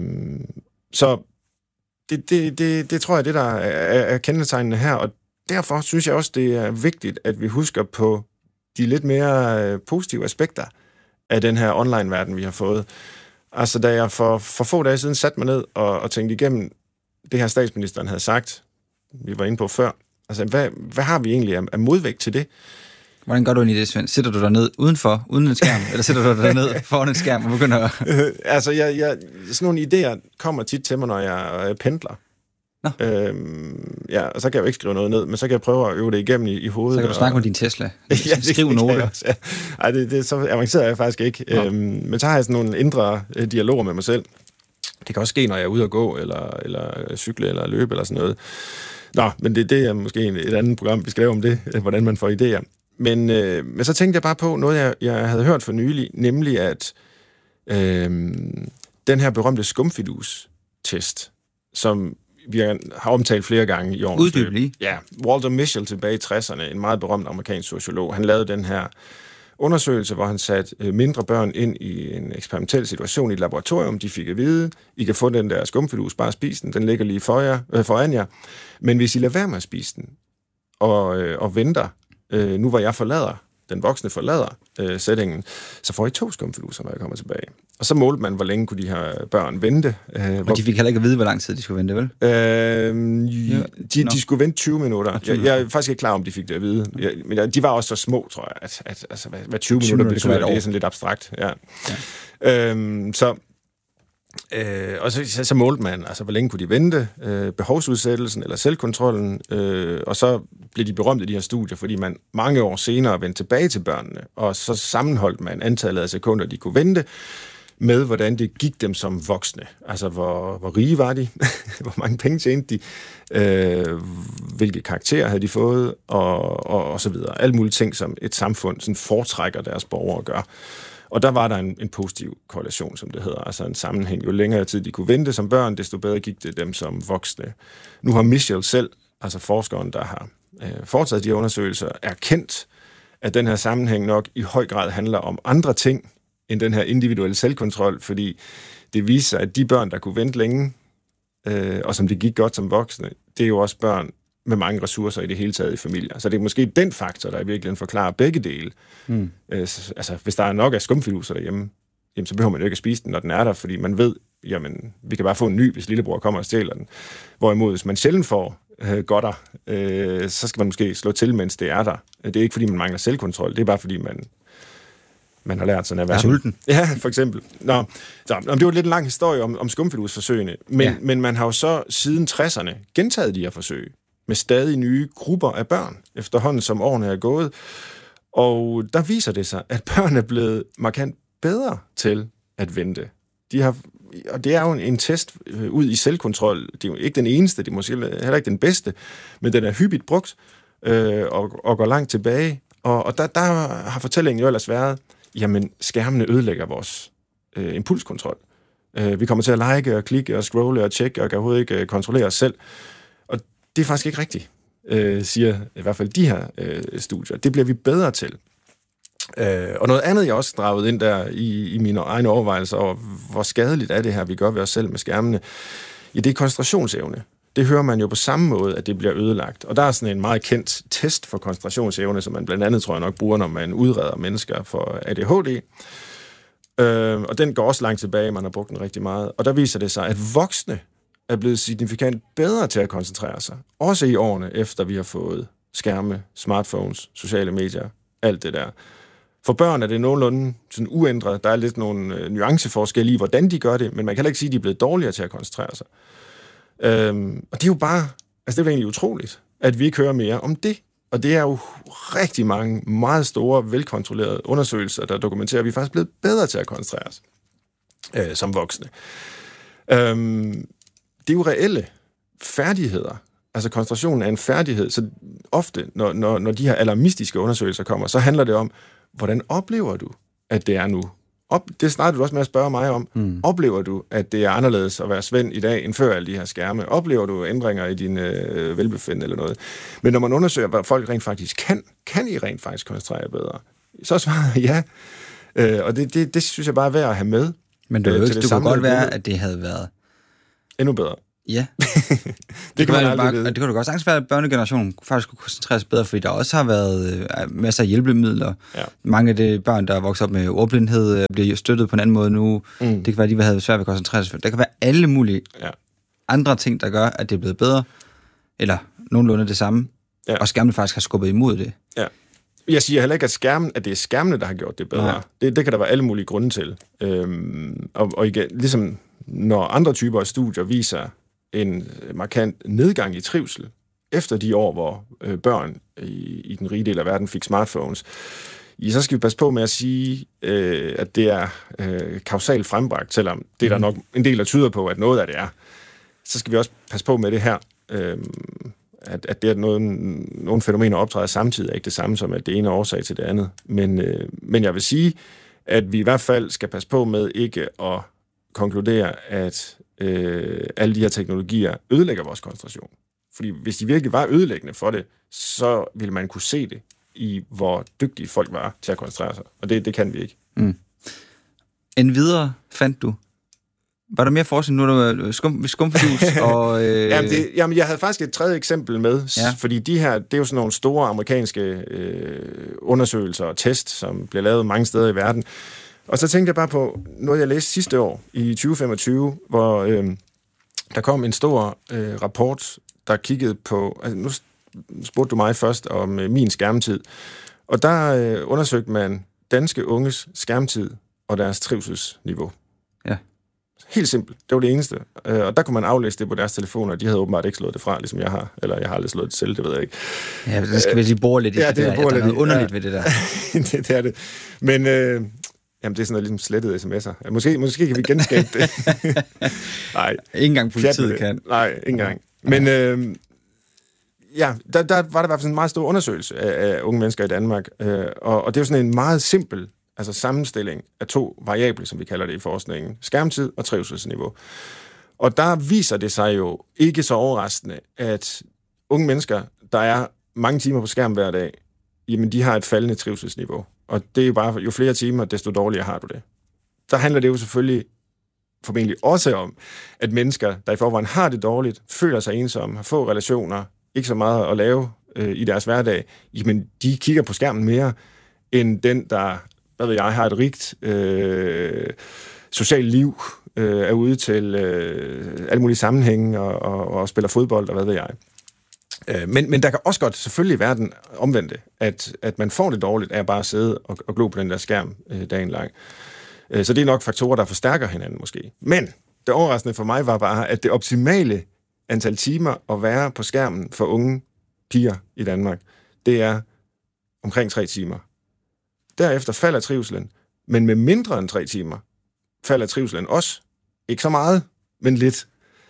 C: så det, det, det, det tror jeg, det der er, er kendetegnende her, og derfor synes jeg også, det er vigtigt, at vi husker på de lidt mere øh, positive aspekter af den her online-verden, vi har fået. Altså, da jeg for, for få dage siden satte mig ned og, og tænkte igennem det her statsministeren havde sagt, vi var inde på før, altså, hvad, hvad har vi egentlig af, af modvægt til det?
D: Hvordan gør du egentlig det, Svend? Sætter du dig ned udenfor, uden en skærm, eller sætter du dig ned foran en skærm og begynder at...
C: altså, jeg, jeg, sådan nogle idéer kommer tit til mig, når jeg øh, pendler. Nå. Øhm, ja, og så kan jeg jo ikke skrive noget ned, men så kan jeg prøve at øve det igennem i, i hovedet.
D: Så kan du snakke og... med din Tesla.
C: ja, det,
D: Skriv
C: det
D: noter.
C: Ja. Ej, det, det, så avanceret er jeg faktisk ikke. Øhm, men så har jeg sådan nogle indre øh, dialoger med mig selv. Det kan også ske, når jeg er ude at gå, eller, eller cykle, eller løbe, eller sådan noget. Nå, men det, det er måske et andet program, vi skal lave om det, hvordan man får idéer. Men, øh, men så tænkte jeg bare på noget, jeg, jeg havde hørt for nylig, nemlig at øh, den her berømte skumfidus-test, som vi har omtalt flere gange i årene.
D: Uddyb lige.
C: Ja, Walter Mischel tilbage i tresserne, en meget berømt amerikansk sociolog, han lavede den her undersøgelse, hvor han satte mindre børn ind i en eksperimentel situation i et laboratorium. De fik at vide, I kan få den der skumfidus, bare spise den, den ligger lige for jer, øh, foran jer. Men hvis I lader være med at spise den, og, øh, og venter, øh, nu hvor jeg forlader, den voksne forlader øh, sætningen, så får I to skumfiduser, når jeg kommer tilbage. Og så målte man, hvor længe kunne de her børn vente. Øh,
D: og de fik heller ikke at vide, hvor lang tid de skulle vente, vel?
C: Øh, ja, de, de skulle vente tyve minutter. Jeg, jeg er faktisk ikke klar, om de fik det at vide. Jeg, men de var også så små, tror jeg, at, at altså, hvad, hvad tyve, tyve minutter betyder, det er sådan lidt abstrakt. Ja. Ja. Øhm, så Øh, og så, så, så målte man, altså hvor længe kunne de vente, øh, behovsudsættelsen eller selvkontrollen, øh, og så blev de berømte, de her studier, fordi man mange år senere vendte tilbage til børnene, og så sammenholdt man antallet af sekunder, de kunne vente, med hvordan det gik dem som voksne. Altså, hvor, hvor rige var de, hvor mange penge tjente de, øh, hvilke karakterer havde de fået, og, og, og så videre. Alle mulige ting, som et samfund sådan foretrækker deres borgere at gøre. Og der var der en, en positiv korrelation, som det hedder, altså en sammenhæng. Jo længere tid de kunne vente som børn, desto bedre gik det dem som voksne. Nu har Mischel selv, altså forskeren, der har øh, foretaget de her undersøgelser, erkendt, at den her sammenhæng nok i høj grad handler om andre ting, end den her individuelle selvkontrol, fordi det viser sig, at de børn, der kunne vente længe, øh, og som det gik godt som voksne, det er jo også børn med mange ressourcer i det hele taget i familier. Så det er måske den faktor, der i virkeligheden forklarer begge dele. Mm. Øh, altså, hvis der er nok af skumfiduser derhjemme, jamen, så behøver man jo ikke at spise den, når den er der, fordi man ved, jamen, vi kan bare få en ny, hvis lillebror kommer og stjæler den. Hvorimod, hvis man sjældent får øh, godter, øh, så skal man måske slå til, mens det er der. Det er ikke, fordi man mangler selvkontrol, det er bare, fordi man man har lært sådan at være
D: sulten.
C: Ja, for eksempel. Nå, så, det var lidt en lang historie om, om skumfidusforsøgene, men, ja. men man har jo så siden tresserne gentaget de her forsøg med stadig nye grupper af børn, efterhånden som årene er gået. Og der viser det sig, at børn er blevet markant bedre til at vente. De har, og det er jo en, en test ud i selvkontrol. Det er jo ikke den eneste, det er måske heller ikke den bedste, men den er hyppigt brugt øh, og, og går langt tilbage. Og, og der, der har fortællingen jo ellers været, jamen skærmene ødelægger vores øh, impulskontrol. Øh, vi kommer til at like og klikke og scrolle og tjekke og kan overhovedet ikke øh, kontrollere os selv. Og det er faktisk ikke rigtigt, øh, siger i hvert fald de her øh, studier. Det bliver vi bedre til. Øh, og noget andet, jeg også draget ind der i, i mine egne overvejelser over, hvor skadeligt er det her, vi gør ved os selv med skærmene, ja, det er koncentrationsevne. Det hører man jo på samme måde, at det bliver ødelagt. Og der er sådan en meget kendt test for koncentrationsevne, som man blandt andet, tror jeg nok, bruger, når man udreder mennesker for A D H D. Øh, og den går også langt tilbage, man har brugt den rigtig meget. Og der viser det sig, at voksne er blevet signifikant bedre til at koncentrere sig. Også i årene efter, vi har fået skærme, smartphones, sociale medier, alt det der. For børn er det nogenlunde sådan uændret. Der er lidt nogle øh, nuanceforskelle i, hvordan de gør det, men man kan heller ikke sige, at de er blevet dårligere til at koncentrere sig. Øhm, og det er jo bare, altså det er jo egentlig utroligt, at vi ikke hører mere om det. Og det er jo rigtig mange meget store, velkontrollerede undersøgelser, der dokumenterer, at vi er faktisk blevet bedre til at koncentrere os øh, som voksne. Øhm, det er jo reelle færdigheder. Altså koncentrationen er en færdighed, så ofte, når, når, når de her alarmistiske undersøgelser kommer, så handler det om, hvordan oplever du, at det er nu? Op, det startede du også med at spørge mig om. Mm. Oplever du, at det er anderledes at være Svend i dag, end før alle de her skærme? Oplever du ændringer i din øh, velbefindende eller noget? Men når man undersøger, hvad folk rent faktisk kan, kan I rent faktisk koncentrere bedre? Så svarer ja. Øh, og det, det, det synes jeg bare er værd at have med.
D: Men det, øh, det, det kunne godt være, at det havde været
C: endnu bedre.
D: Ja.
C: det,
D: det,
C: kan man
D: bare,
C: aldrig vide.
D: det kunne da godt sagtens være, at børnegenerationen faktisk kunne koncentrere sig bedre, fordi der også har været øh, masser af hjælpemidler. Ja. Mange af de børn, der er vokset op med ordblindhed, bliver støttet på en anden måde nu. Mm. Det kan være, at de havde svært ved at koncentrere sig. Der kan være alle mulige ja. andre ting, der gør, at det er blevet bedre, eller nogenlunde det samme, ja. og skærmen faktisk har skubbet imod det.
C: Ja. Jeg siger heller ikke, at, skærmen, at det er skærmene, der har gjort det bedre. Det, det kan der være alle mulige grunde til. Øhm, og, og igen, ligesom når andre typer af studier viser en markant nedgang i trivsel, efter de år, hvor øh, børn i, i den rige del af verden fik smartphones, ja, så skal vi passe på med at sige, øh, at det er øh, kausalt frembragt, selvom det er der nok en del, der tyder på, at noget af det er. Så skal vi også passe på med det her, øh, at, at det er noget, nogle fænomener optræder samtidig, er ikke det samme som, at det ene er årsag til det andet. Men, øh, men jeg vil sige, at vi i hvert fald skal passe på med ikke at konkludere, at øh, alle de her teknologier ødelægger vores koncentration. Fordi hvis de virkelig var ødelæggende for det, så ville man kunne se det i, hvor dygtige folk var til at koncentrere sig. Og det, det kan vi ikke. Mm.
D: En videre fandt du? Var der mere forskning nu, der var skum, skumfidus? og, øh...
C: jamen, det, jamen, jeg havde faktisk et tredje eksempel med, ja. fordi de her, det er jo sådan nogle store amerikanske øh, undersøgelser og test, som bliver lavet mange steder i verden. Og så tænkte jeg bare på noget, jeg læste sidste år, i tyve femogtyve, hvor øh, der kom en stor øh, rapport, der kiggede på... Altså, nu spurgte du mig først om øh, min skærmtid. Og der øh, undersøgte man danske unges skærmtid og deres trivselsniveau.
D: Ja.
C: Helt simpelt. Det var det eneste. Øh, og der kunne man aflæse det på deres telefoner. De havde åbenbart ikke slået det fra, ligesom jeg har. Eller jeg har aldrig slået det selv, det ved jeg ikke.
D: Ja, det skal vi lige bore lidt i.
C: Ja, det, det
D: der,
C: der er
D: noget underligt ja. ved det der.
C: det, det er det. Men... Øh, Jamen, det er sådan noget ligesom slettede sms'er. Måske, måske kan vi genskabe det. Nej.
D: Ikke engang politiet kan.
C: Nej, ikke engang. Men øh, ja, der, der var der i hvert fald sådan en meget stor undersøgelse af, af unge mennesker i Danmark. Øh, og, og det er jo sådan en meget simpel altså sammenstilling af to variable, som vi kalder det i forskningen. Skærmtid og trivselsniveau. Og der viser det sig jo ikke så overraskende, at unge mennesker, der er mange timer på skærm hver dag, jamen de har et faldende trivselsniveau. Og det er jo bare, jo flere timer, desto dårligere har du det. Der handler det jo selvfølgelig formentlig også om, at mennesker, der i forvejen har det dårligt, føler sig ensomme, har få relationer, ikke så meget at lave øh, i deres hverdag, jamen de kigger på skærmen mere, end den, der, hvad ved jeg, har et rigt øh, socialt liv, øh, er ude til øh, alle mulige sammenhænge og, og, og spiller fodbold, og hvad ved jeg. Men, men der kan også godt selvfølgelig være den omvendte, at, at man får det dårligt af at bare sidde og, og glo på den der skærm øh, dagen lang. Øh, så det er nok faktorer, der forstærker hinanden måske. Men det overraskende for mig var bare, at det optimale antal timer at være på skærmen for unge piger i Danmark, det er omkring tre timer. Derefter falder trivselen, men med mindre end tre timer falder trivselen også. Ikke så meget, men lidt.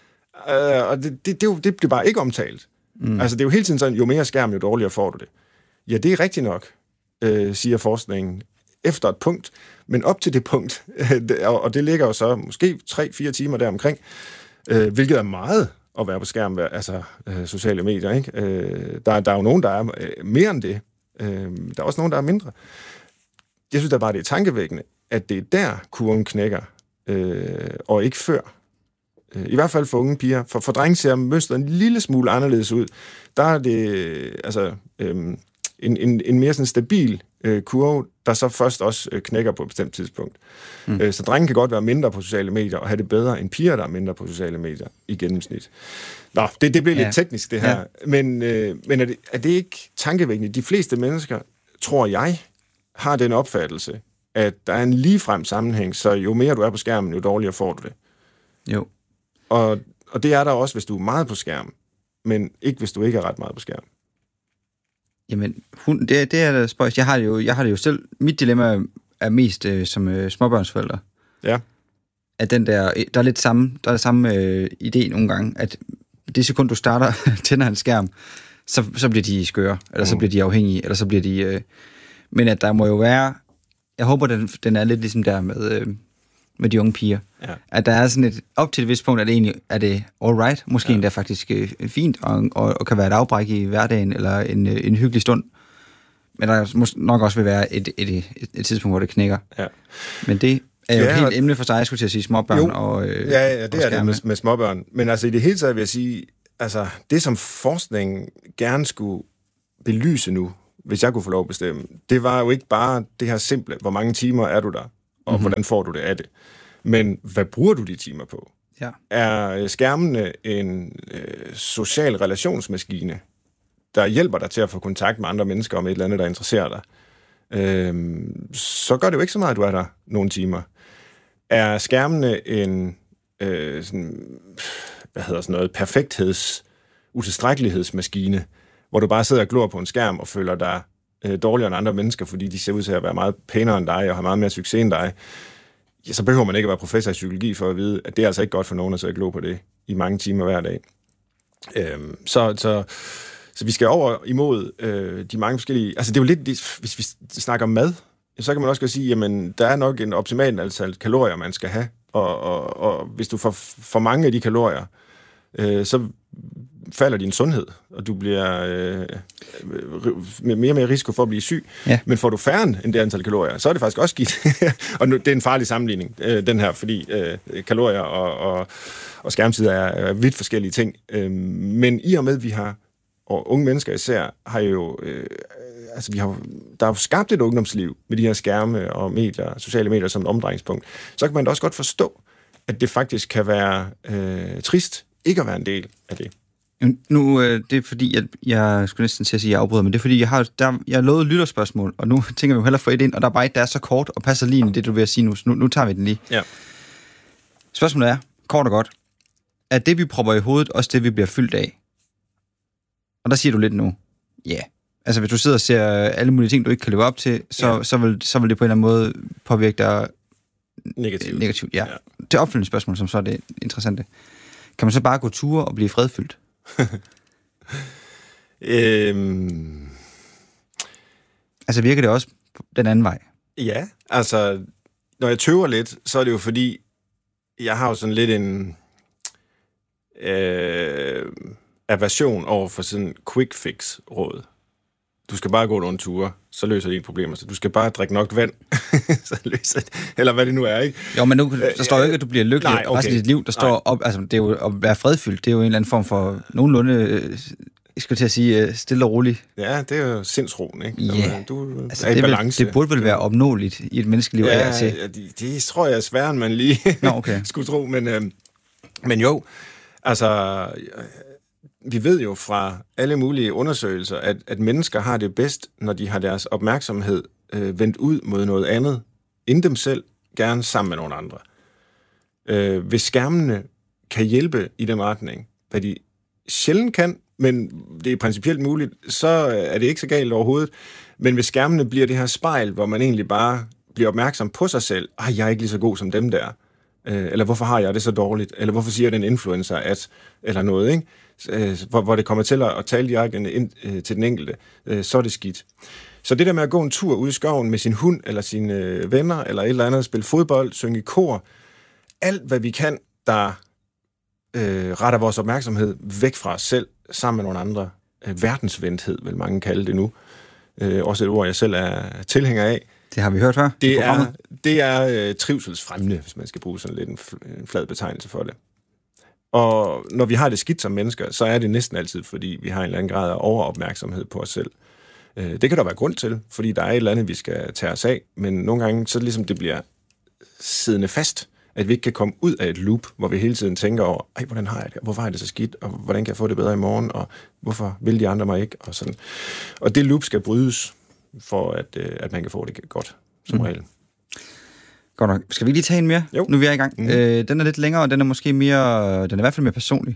C: Øh, og det, det, det, det bliver bare ikke omtalt. Mm. Altså, det er jo hele tiden sådan, jo mere skærm, jo dårligere får du det. Ja, det er rigtigt nok, øh, siger forskningen, efter et punkt, men op til det punkt, og det ligger jo så måske tre fire timer deromkring, øh, hvilket er meget at være på skærm, altså øh, sociale medier, ikke? Øh, der, der er jo nogen, der er øh, mere end det. Øh, der er også nogen, der er mindre. Jeg synes da bare, det er tankevækkende, at det er der, kurven knækker, øh, og ikke før. I hvert fald for unge piger. For, for drenge ser mønstret en lille smule anderledes ud. Der er det altså, øhm, en, en, en mere sådan stabil øh, kurve, der så først også øh, knækker på et bestemt tidspunkt. Mm. Øh, så drenge kan godt være mindre på sociale medier, og have det bedre end piger, der er mindre på sociale medier i gennemsnit. Nå, det, det bliver
D: ja.
C: lidt teknisk, det her. Ja. Men, øh, men er, det, er det ikke tankevækkende? De fleste mennesker, tror jeg, har den opfattelse, at der er en ligefrem sammenhæng, så jo mere du er på skærmen, jo dårligere får du det.
D: Jo.
C: Og, og det er der også, hvis du er meget på skærm, men ikke hvis du ikke er ret meget på skærm.
D: Jamen, hun, det, det er da spøjs. Jeg har det jo, jeg har det jo selv. Mit dilemma er mest øh, som øh, småbørnsforældre.
C: Ja.
D: At den der, der er lidt samme, der er samme øh, idé nogle gange, at det sekund, du starter, tænder en skærm, så, så bliver de skøre, eller mm. så bliver de afhængige, eller så bliver de... Øh, men at der må jo være... Jeg håber, den, den er lidt ligesom der med... Øh, med de unge piger. Ja. At der er sådan et, op til et vist punkt, at det egentlig er det all right, måske ja. endda faktisk øh, fint, og, og, og kan være et afbræk i hverdagen, eller en, øh, en hyggelig stund. Men der måske nok også vil være et, et, et, et tidspunkt, hvor det knækker.
C: Ja.
D: Men det... er jo
C: ja,
D: et helt
C: og...
D: emne for sig, jeg skulle til at sige småbørn
C: jo.
D: og øh,
C: Ja, ja, det
D: og
C: er det med, med småbørn. Men altså i det hele taget vil jeg sige, altså det som forskningen gerne skulle belyse nu, hvis jeg kunne få lov at bestemme, det var jo ikke bare det her simple, hvor mange timer er du der, og mm-hmm. hvordan får du det af det. Men hvad bruger du de timer på?
D: Ja.
C: Er skærmene en øh, social relationsmaskine, der hjælper dig til at få kontakt med andre mennesker om et eller andet, der interesserer dig? Øh, så gør det jo ikke så meget, at du er der nogle timer. Er skærmene en øh, sådan, hvad hedder sådan noget, perfektheds, utilstrækkelighedsmaskine, hvor du bare sidder og glor på en skærm og føler dig øh, dårligere end andre mennesker, fordi de ser ud til at være meget pænere end dig og har meget mere succes end dig, ja, så behøver man ikke at være professor i psykologi for at vide, at det er altså ikke godt for nogen at sidde og glo på det i mange timer hver dag. Øhm, så, så, så vi skal over imod øh, de mange forskellige... Altså det er jo lidt... Hvis vi snakker om mad, så kan man også godt sige, jamen der er nok en optimal antal kalorier, man skal have, og, og, og hvis du får for mange af de kalorier, øh, så falder din sundhed, og du bliver øh, mere og mere risiko for at blive syg. Ja. Men får du færre end det antal kalorier, så er det faktisk også skidt. Og nu, det er en farlig sammenligning, øh, den her, fordi øh, kalorier og, og, og skærmtid er, er vidt forskellige ting. Øh, men i og med, vi har, og unge mennesker især, har jo... Øh, altså vi har, der er jo skabt et ungdomsliv med de her skærme og medier, sociale medier som et omdrejningspunkt. Så kan man da også godt forstå, at det faktisk kan være øh, trist ikke at være en del af det.
D: Nu, øh, det er fordi, jeg, jeg skulle næsten til at sige, at jeg afbryder, men det er fordi, jeg har, der, jeg har lovet lytterspørgsmål, og nu tænker vi jo hellere få et ind, og der er bare et, der er så kort, og passer lige ind i det, du vil sige nu. nu. Nu tager vi den lige.
C: Ja.
D: Spørgsmålet er, kort og godt, er det, vi propper i hovedet, også det, vi bliver fyldt af? Og der siger du lidt nu, ja. Yeah. Altså, hvis du sidder og ser alle mulige ting, du ikke kan leve op til, så, ja. så, vil, så vil det på en eller anden måde påvirke dig
C: negativt.
D: negativt ja. Ja. Det opfølgende spørgsmål, som så er det interessante. Kan man så bare gå ture og blive fredfyldt?
C: øhm...
D: Altså virker det også den anden vej?
C: Ja, altså når jeg tøver lidt, så er det jo fordi, jeg har jo sådan lidt en øh, aversion over for sådan quick fix råd. Du skal bare gå nogle ture, så løser dine problemer. Så du skal bare drikke nok vand, så løser det. Eller hvad det nu er, ikke?
D: Jo, men nu, der står jo ikke, at du bliver lykkelig
C: Nej, okay.
D: resten af dit liv. Der står op, altså det er jo at være fredfyldt, det er jo en eller anden form for nogenlunde, jeg skal til at sige, stille og roligt.
C: Ja, det er jo sindsroen, ikke?
D: Ja,
C: du
D: altså,
C: er i
D: det,
C: balance.
D: Vel, det burde vel være opnåeligt i et menneskeliv.
C: Ja,
D: af til.
C: ja det, det tror jeg er sværere, end man lige
D: Nå, okay.
C: skulle tro. Men, øh, men jo, altså... Vi ved jo fra alle mulige undersøgelser, at, at mennesker har det bedst, når de har deres opmærksomhed øh, vendt ud mod noget andet, end dem selv, gerne sammen med nogle andre. Øh, hvis skærmene kan hjælpe i den retning, hvad de sjældent kan, men det er principielt muligt, så er det ikke så galt overhovedet. Men hvis skærmene bliver det her spejl, hvor man egentlig bare bliver opmærksom på sig selv, ej, jeg er ikke lige så god som dem der, øh, eller hvorfor har jeg det så dårligt, eller hvorfor siger den influencer at, eller noget, ikke? Hvor, hvor det kommer til at, at tale direkte ind, øh, til den enkelte, øh, så er det skidt. Så det der med at gå en tur ude i skoven med sin hund, eller sine øh, venner, eller et eller andet, spille fodbold, synge i kor, alt hvad vi kan, der øh, retter vores opmærksomhed væk fra os selv, sammen med nogle andre. Øh, verdensvendthed, vil mange kalde det nu. Øh, også et ord, jeg selv er tilhænger af.
D: Det har vi hørt før.
C: Det er, det er øh, trivselsfremmende, hvis man skal bruge sådan lidt en, en flad betegnelse for det. Og når vi har det skidt som mennesker, så er det næsten altid, fordi vi har en eller anden grad af overopmærksomhed på os selv. Det kan der være grund til, fordi der er et eller andet, vi skal tage os af, men nogle gange så ligesom det bliver siddende fast, at vi ikke kan komme ud af et loop, hvor vi hele tiden tænker over, ej, hvordan har jeg det, hvorfor har jeg det så skidt, og hvordan kan jeg få det bedre i morgen, og hvorfor vil de andre mig ikke, og sådan. Og det loop skal brydes, for at, at man kan få det godt, som mm. regel.
D: Godt nok. Skal vi lige tage en mere?
C: Jo.
D: Nu er vi er i gang. Mm. Øh, den er lidt længere, og den er måske mere, den er i hvert fald mere personlig.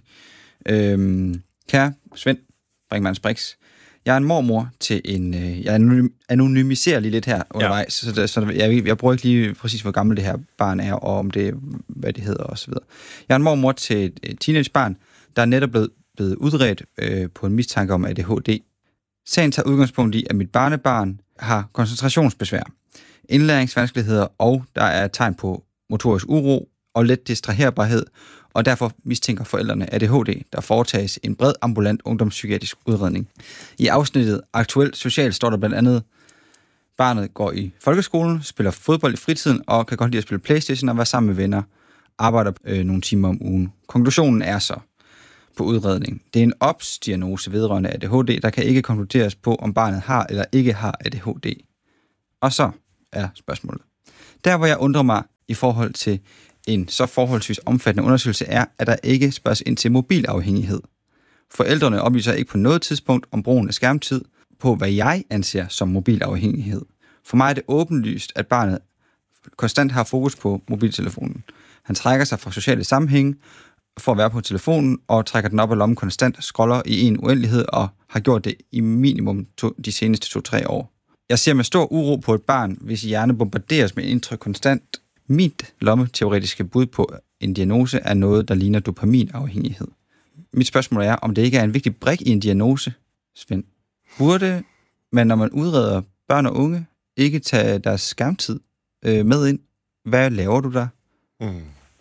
D: Øh, kære Svend Brinkmanns Brix, jeg er en mormor til en... Øh, jeg anonymiserer lige lidt her undervejs, ja. så, så jeg, jeg bruger ikke lige præcis, hvor gammel det her barn er, og om det, hvad det hedder osv. Jeg er en mormor til et, et teenagebarn, der er netop blevet, blevet udredt øh, på en mistanke om A D H D. Sagen tager udgangspunkt i, at mit barnebarn har koncentrationsbesvær, indlæringsvanskeligheder, og der er tegn på motorisk uro og let distraherbarhed, og derfor mistænker forældrene A D H D, der foretages en bred ambulant ungdomspsykiatrisk udredning. I afsnittet Aktuelt Social står der blandt andet, Barnet går i folkeskolen, spiller fodbold i fritiden og kan godt lide at spille PlayStation og være sammen med venner. Arbejder øh, nogle timer om ugen. Konklusionen er så på udredning. Det er en obs-diagnose vedrørende A D H D, der kan ikke konkluderes på, om barnet har eller ikke har A D H D. Og så er spørgsmålet. Der, hvor jeg undrer mig i forhold til en så forholdsvis omfattende undersøgelse, er, at der ikke spørges ind til mobilafhængighed. Forældrene oplyser ikke på noget tidspunkt om brugen af skærmtid på, hvad jeg anser som mobilafhængighed. For mig er det åbenlyst, at barnet konstant har fokus på mobiltelefonen. Han trækker sig fra sociale sammenhænge for at være på telefonen og trækker den op af lommen konstant, scroller i en uendelighed og har gjort det i minimum to, de seneste to-tre år. Jeg ser med stor uro på et barn, hvis hjerne bombarderes med indtryk konstant. Mit lommeteoretiske bud på en diagnose er noget, der ligner dopaminafhængighed. Mit spørgsmål er, om det ikke er en vigtig brik i en diagnose, Svend. Burde man, når man udreder børn og unge, ikke tage deres skærmtid øh, med ind? Hvad laver du der? Mm.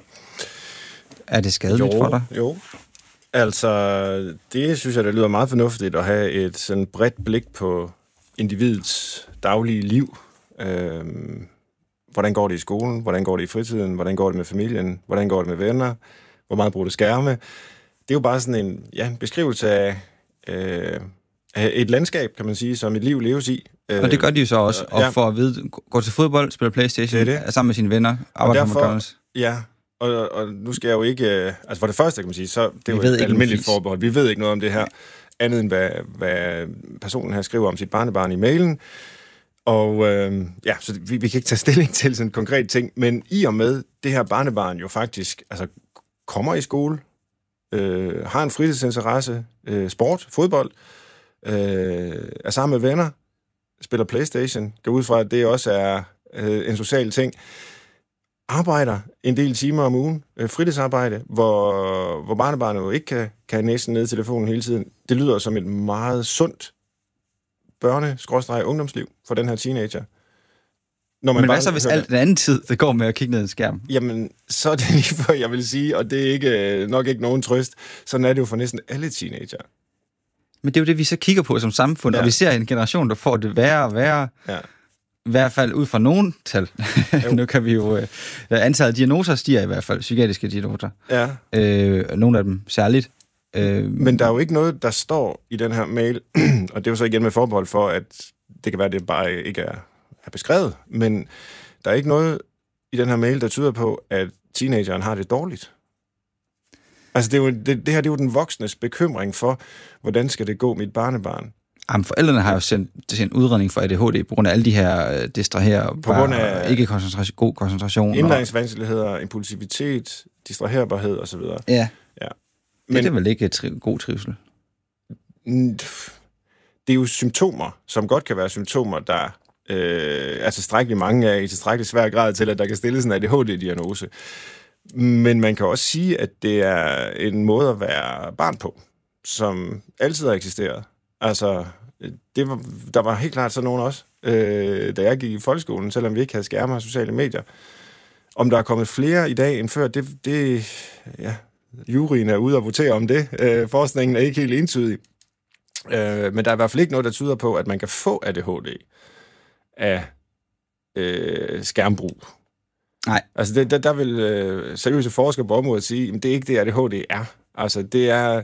D: Er det skadeligt
C: jo,
D: for dig?
C: Jo, altså det synes jeg, det lyder meget fornuftigt at have et sådan bredt blik på individets daglige liv. Øhm, hvordan går det i skolen? Hvordan går det i fritiden? Hvordan går det med familien? Hvordan går det med venner? Hvor meget bruger du skærme? Det er jo bare sådan en ja, beskrivelse af, øh, af et landskab, kan man sige, som et liv leves i.
D: Og det gør de jo så også, og ja. For at vide, går til fodbold, spiller PlayStation, det er, det. er sammen med sine venner, arbejder på McDonald's.
C: Ja, og, og nu skal jeg jo ikke... Altså for det første, kan man sige, så det er jo et almindeligt forbehold. Vi ved ikke noget om det her, andet end hvad, hvad personen her skriver om sit barnebarn i mailen. Og øh, ja, så vi, vi kan ikke tage stilling til sådan en konkret ting, men i og med det her barnebarn jo faktisk altså, kommer i skole, øh, har en fritidsinteresse, øh, sport, fodbold, øh, er sammen med venner, spiller PlayStation, går ud fra, at det også er øh, en social ting, arbejder en del timer om ugen, øh, fritidsarbejde, hvor, hvor barnebarnet jo ikke kan, kan næsten ned i telefonen hele tiden. Det lyder som et meget sundt børne-ungdomsliv for den her teenager.
D: Når man Men hvad så, hvis alt den anden tid, det går med at kigge ned i en skærm?
C: Jamen, så er det lige før, jeg vil sige, og det er ikke, nok ikke nogen trøst, sådan er det jo for næsten alle teenager.
D: Men det er jo det, vi så kigger på som samfund, ja. Og vi ser en generation, der får det værre og værre. Ja. I hvert fald ud fra nogen tal. Nu kan vi jo... Øh, antallet af diagnoser stiger i hvert fald, psykiatriske diagnoser. Ja. Øh, nogle af dem særligt. Øh,
C: Men der er jo ikke noget, der står i den her mail, og det er jo så igen med forbehold for, at det kan være, at det bare ikke er, er beskrevet, men der er ikke noget i den her mail, der tyder på, at teenageren har det dårligt. Altså, det, er jo, det, det her det er jo den voksnes bekymring for, hvordan skal det gå mit barnebarn.
D: Jamen, forældrene har jo sendt, sendt udredning for A D H D på grund af alle de her distraherer, på grund af ikke koncentration, god koncentration.
C: Indlæringsvanskeligheder, impulsivitet, distraherbarhed osv.
D: Ja. Ja. Men, det er vel ikke tri- god trivsel?
C: Det er jo symptomer, som godt kan være symptomer, der øh, er tilstrækkeligt mange af i tilstrækkeligt svær grad til, at der kan stilles en A D H D-diagnose. Men man kan også sige, at det er en måde at være barn på, som altid har eksisteret. Altså, det var, der var helt klart sådan nogen også, øh, da jeg gik i folkeskolen, selvom vi ikke havde skærme og sociale medier. Om der er kommet flere i dag end før, det, det ja, juryen er ude og votere om det. Øh, forskningen er ikke helt entydig. Øh, men der er i hvert fald ikke noget, der tyder på, at man kan få A D H D af øh, skærmbrug.
D: Nej.
C: Altså, det, der, der vil øh, seriøse forskere på området sige, at det er ikke det, A D H D er. Altså, det er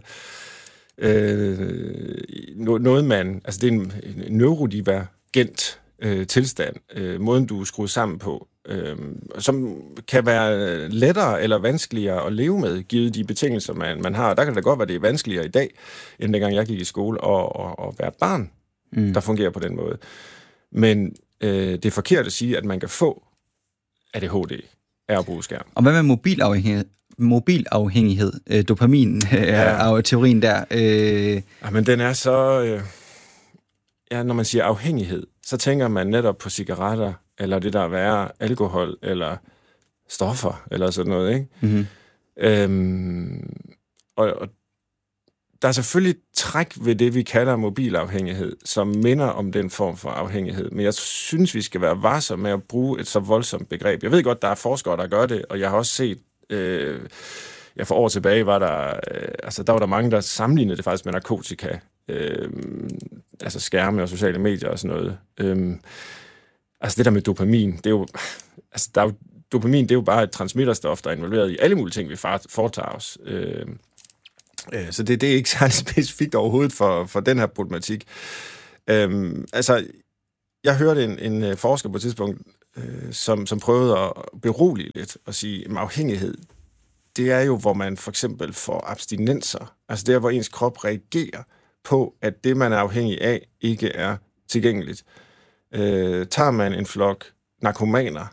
C: øh, noget, man... Altså, det er en, en neurodivergent øh, tilstand, øh, måden du er skruet sammen på, øh, som kan være lettere eller vanskeligere at leve med, givet de betingelser, man, man har. Der kan det godt være, det er vanskeligere i dag, end dengang jeg gik i skole, og, og, og være et barn, mm. der fungerer på den måde. Men øh, det er forkert at sige, at man kan få A D H D af at bruge skærm.
D: Og hvad med mobilafhængighed? Mobilafhængighed, øh, dopamin, ja. øh, teorien der. Øh...
C: Ja, men den er så... Øh, ja, når man siger afhængighed, så tænker man netop på cigaretter, eller det der er værre, alkohol, eller stoffer, eller sådan noget, ikke? Mm-hmm. Øhm, og, og der er selvfølgelig træk ved det, vi kalder mobilafhængighed, som minder om den form for afhængighed. Men jeg synes, vi skal være varsomme med at bruge et så voldsomt begreb. Jeg ved godt, der er forskere, der gør det, og jeg har også set... Øh, ja, for år tilbage var der... Øh, altså, der var der mange, der sammenlignede det faktisk med narkotika. Øh, altså skærme og sociale medier og sådan noget. Øh, altså det der med dopamin, det er jo, altså der er jo, dopamin, det er jo bare et transmitterstof, der er involveret i alle mulige ting, vi foretager os. Øh, øh, så det, det er ikke særlig specifikt overhovedet for, for den her problematik. Øh, altså, jeg hørte en, en forsker på et tidspunkt, øh, som, som prøvede at berolige lidt og sige, at afhængighed, det er jo, hvor man for eksempel får abstinenser. Altså det er, hvor ens krop reagerer på, at det, man er afhængig af, ikke er tilgængeligt. Øh, tager man en flok narkomaner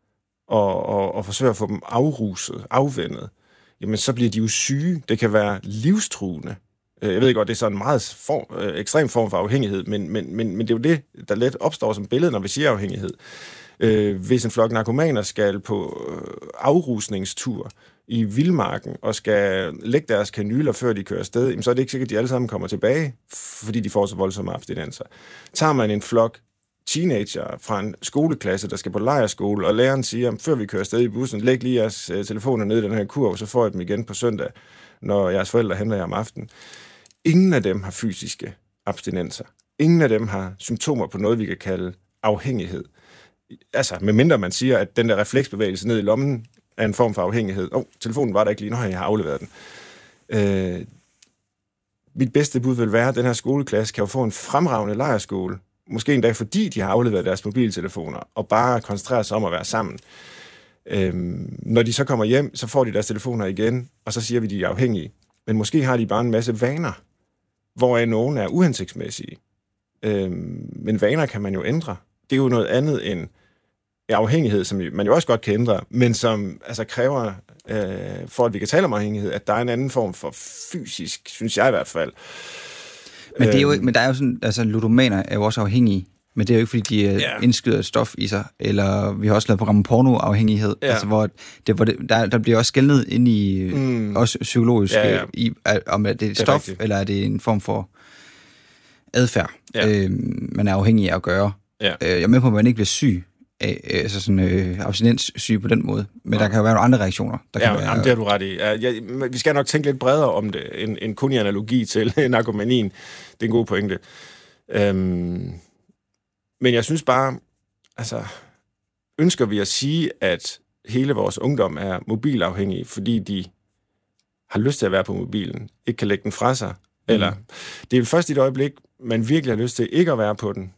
C: og, og, og forsøger at få dem afruset, afvendet, jamen så bliver de jo syge. Det kan være livstruende. Jeg ved godt, det er sådan en meget form, øh, ekstrem form for afhængighed, men, men, men, men det er jo det, der let opstår som billede, når vi siger afhængighed. Øh, hvis en flok narkomaner skal på øh, afrusningstur i vildmarken og skal lægge deres kanyler, før de kører afsted, jamen, så er det ikke sikkert, at de alle sammen kommer tilbage, fordi de får så voldsomme abstinenser. Tager man en flok teenager fra en skoleklasse, der skal på lejrskole, og læreren siger, før vi kører afsted i bussen, læg lige jeres øh, telefoner ned i den her kurv, så får jeg dem igen på søndag, når jeres forældre henter jer om aftenen. Ingen af dem har fysiske abstinenser. Ingen af dem har symptomer på noget, vi kan kalde afhængighed. Altså, medmindre man siger, at den der refleksbevægelse ned i lommen er en form for afhængighed. Åh, oh, telefonen var der ikke lige, nå, jeg har afleveret den. Øh, mit bedste bud vil være, at den her skoleklasse kan jo få en fremragende lejrskole. Måske endda fordi de har afleveret deres mobiltelefoner, og bare koncentrerer sig om at være sammen. Øh, når de så kommer hjem, så får de deres telefoner igen, og så siger vi, at de er afhængige. Men måske har de bare en masse vaner, hvoraf nogen er uhensigtsmæssige. Øh, men vaner kan man jo ændre. Det er jo noget andet end afhængighed, som man jo også godt kan ændre, men som altså kræver, øh, for at vi kan tale om afhængighed, at der er en anden form for fysisk, synes jeg i hvert fald.
D: Men, det er jo, men der er jo sådan, altså ludomaner er jo også afhængige, men det er jo ikke, fordi de
C: ja.
D: indskyder et stof i sig, eller vi har også lavet program pornoafhængighed, ja. altså hvor, det, hvor det, der, der bliver også skelnet ind i, mm. også psykologisk, ja, ja. I, om er det et stof, det eller er det en form for adfærd, ja. øh, man er afhængig af at gøre. Ja. Øh, jeg er med på, at man ikke bliver syg, altså sådan øh, abstinenssyge på den måde, men ja. Der kan jo være nogle andre reaktioner. Der
C: ja,
D: kan være,
C: jamen, det har du ret i. Ja, jeg, vi skal nok tænke lidt bredere om det, end, end kun i analogi til narkomanien. Det er en god pointe. Øhm, men jeg synes bare, altså, ønsker vi at sige, at hele vores ungdom er mobilafhængige, fordi de har lyst til at være på mobilen, ikke kan lægge den fra sig, mm. eller det er jo først i et øjeblik, man virkelig har lyst til ikke at være på den,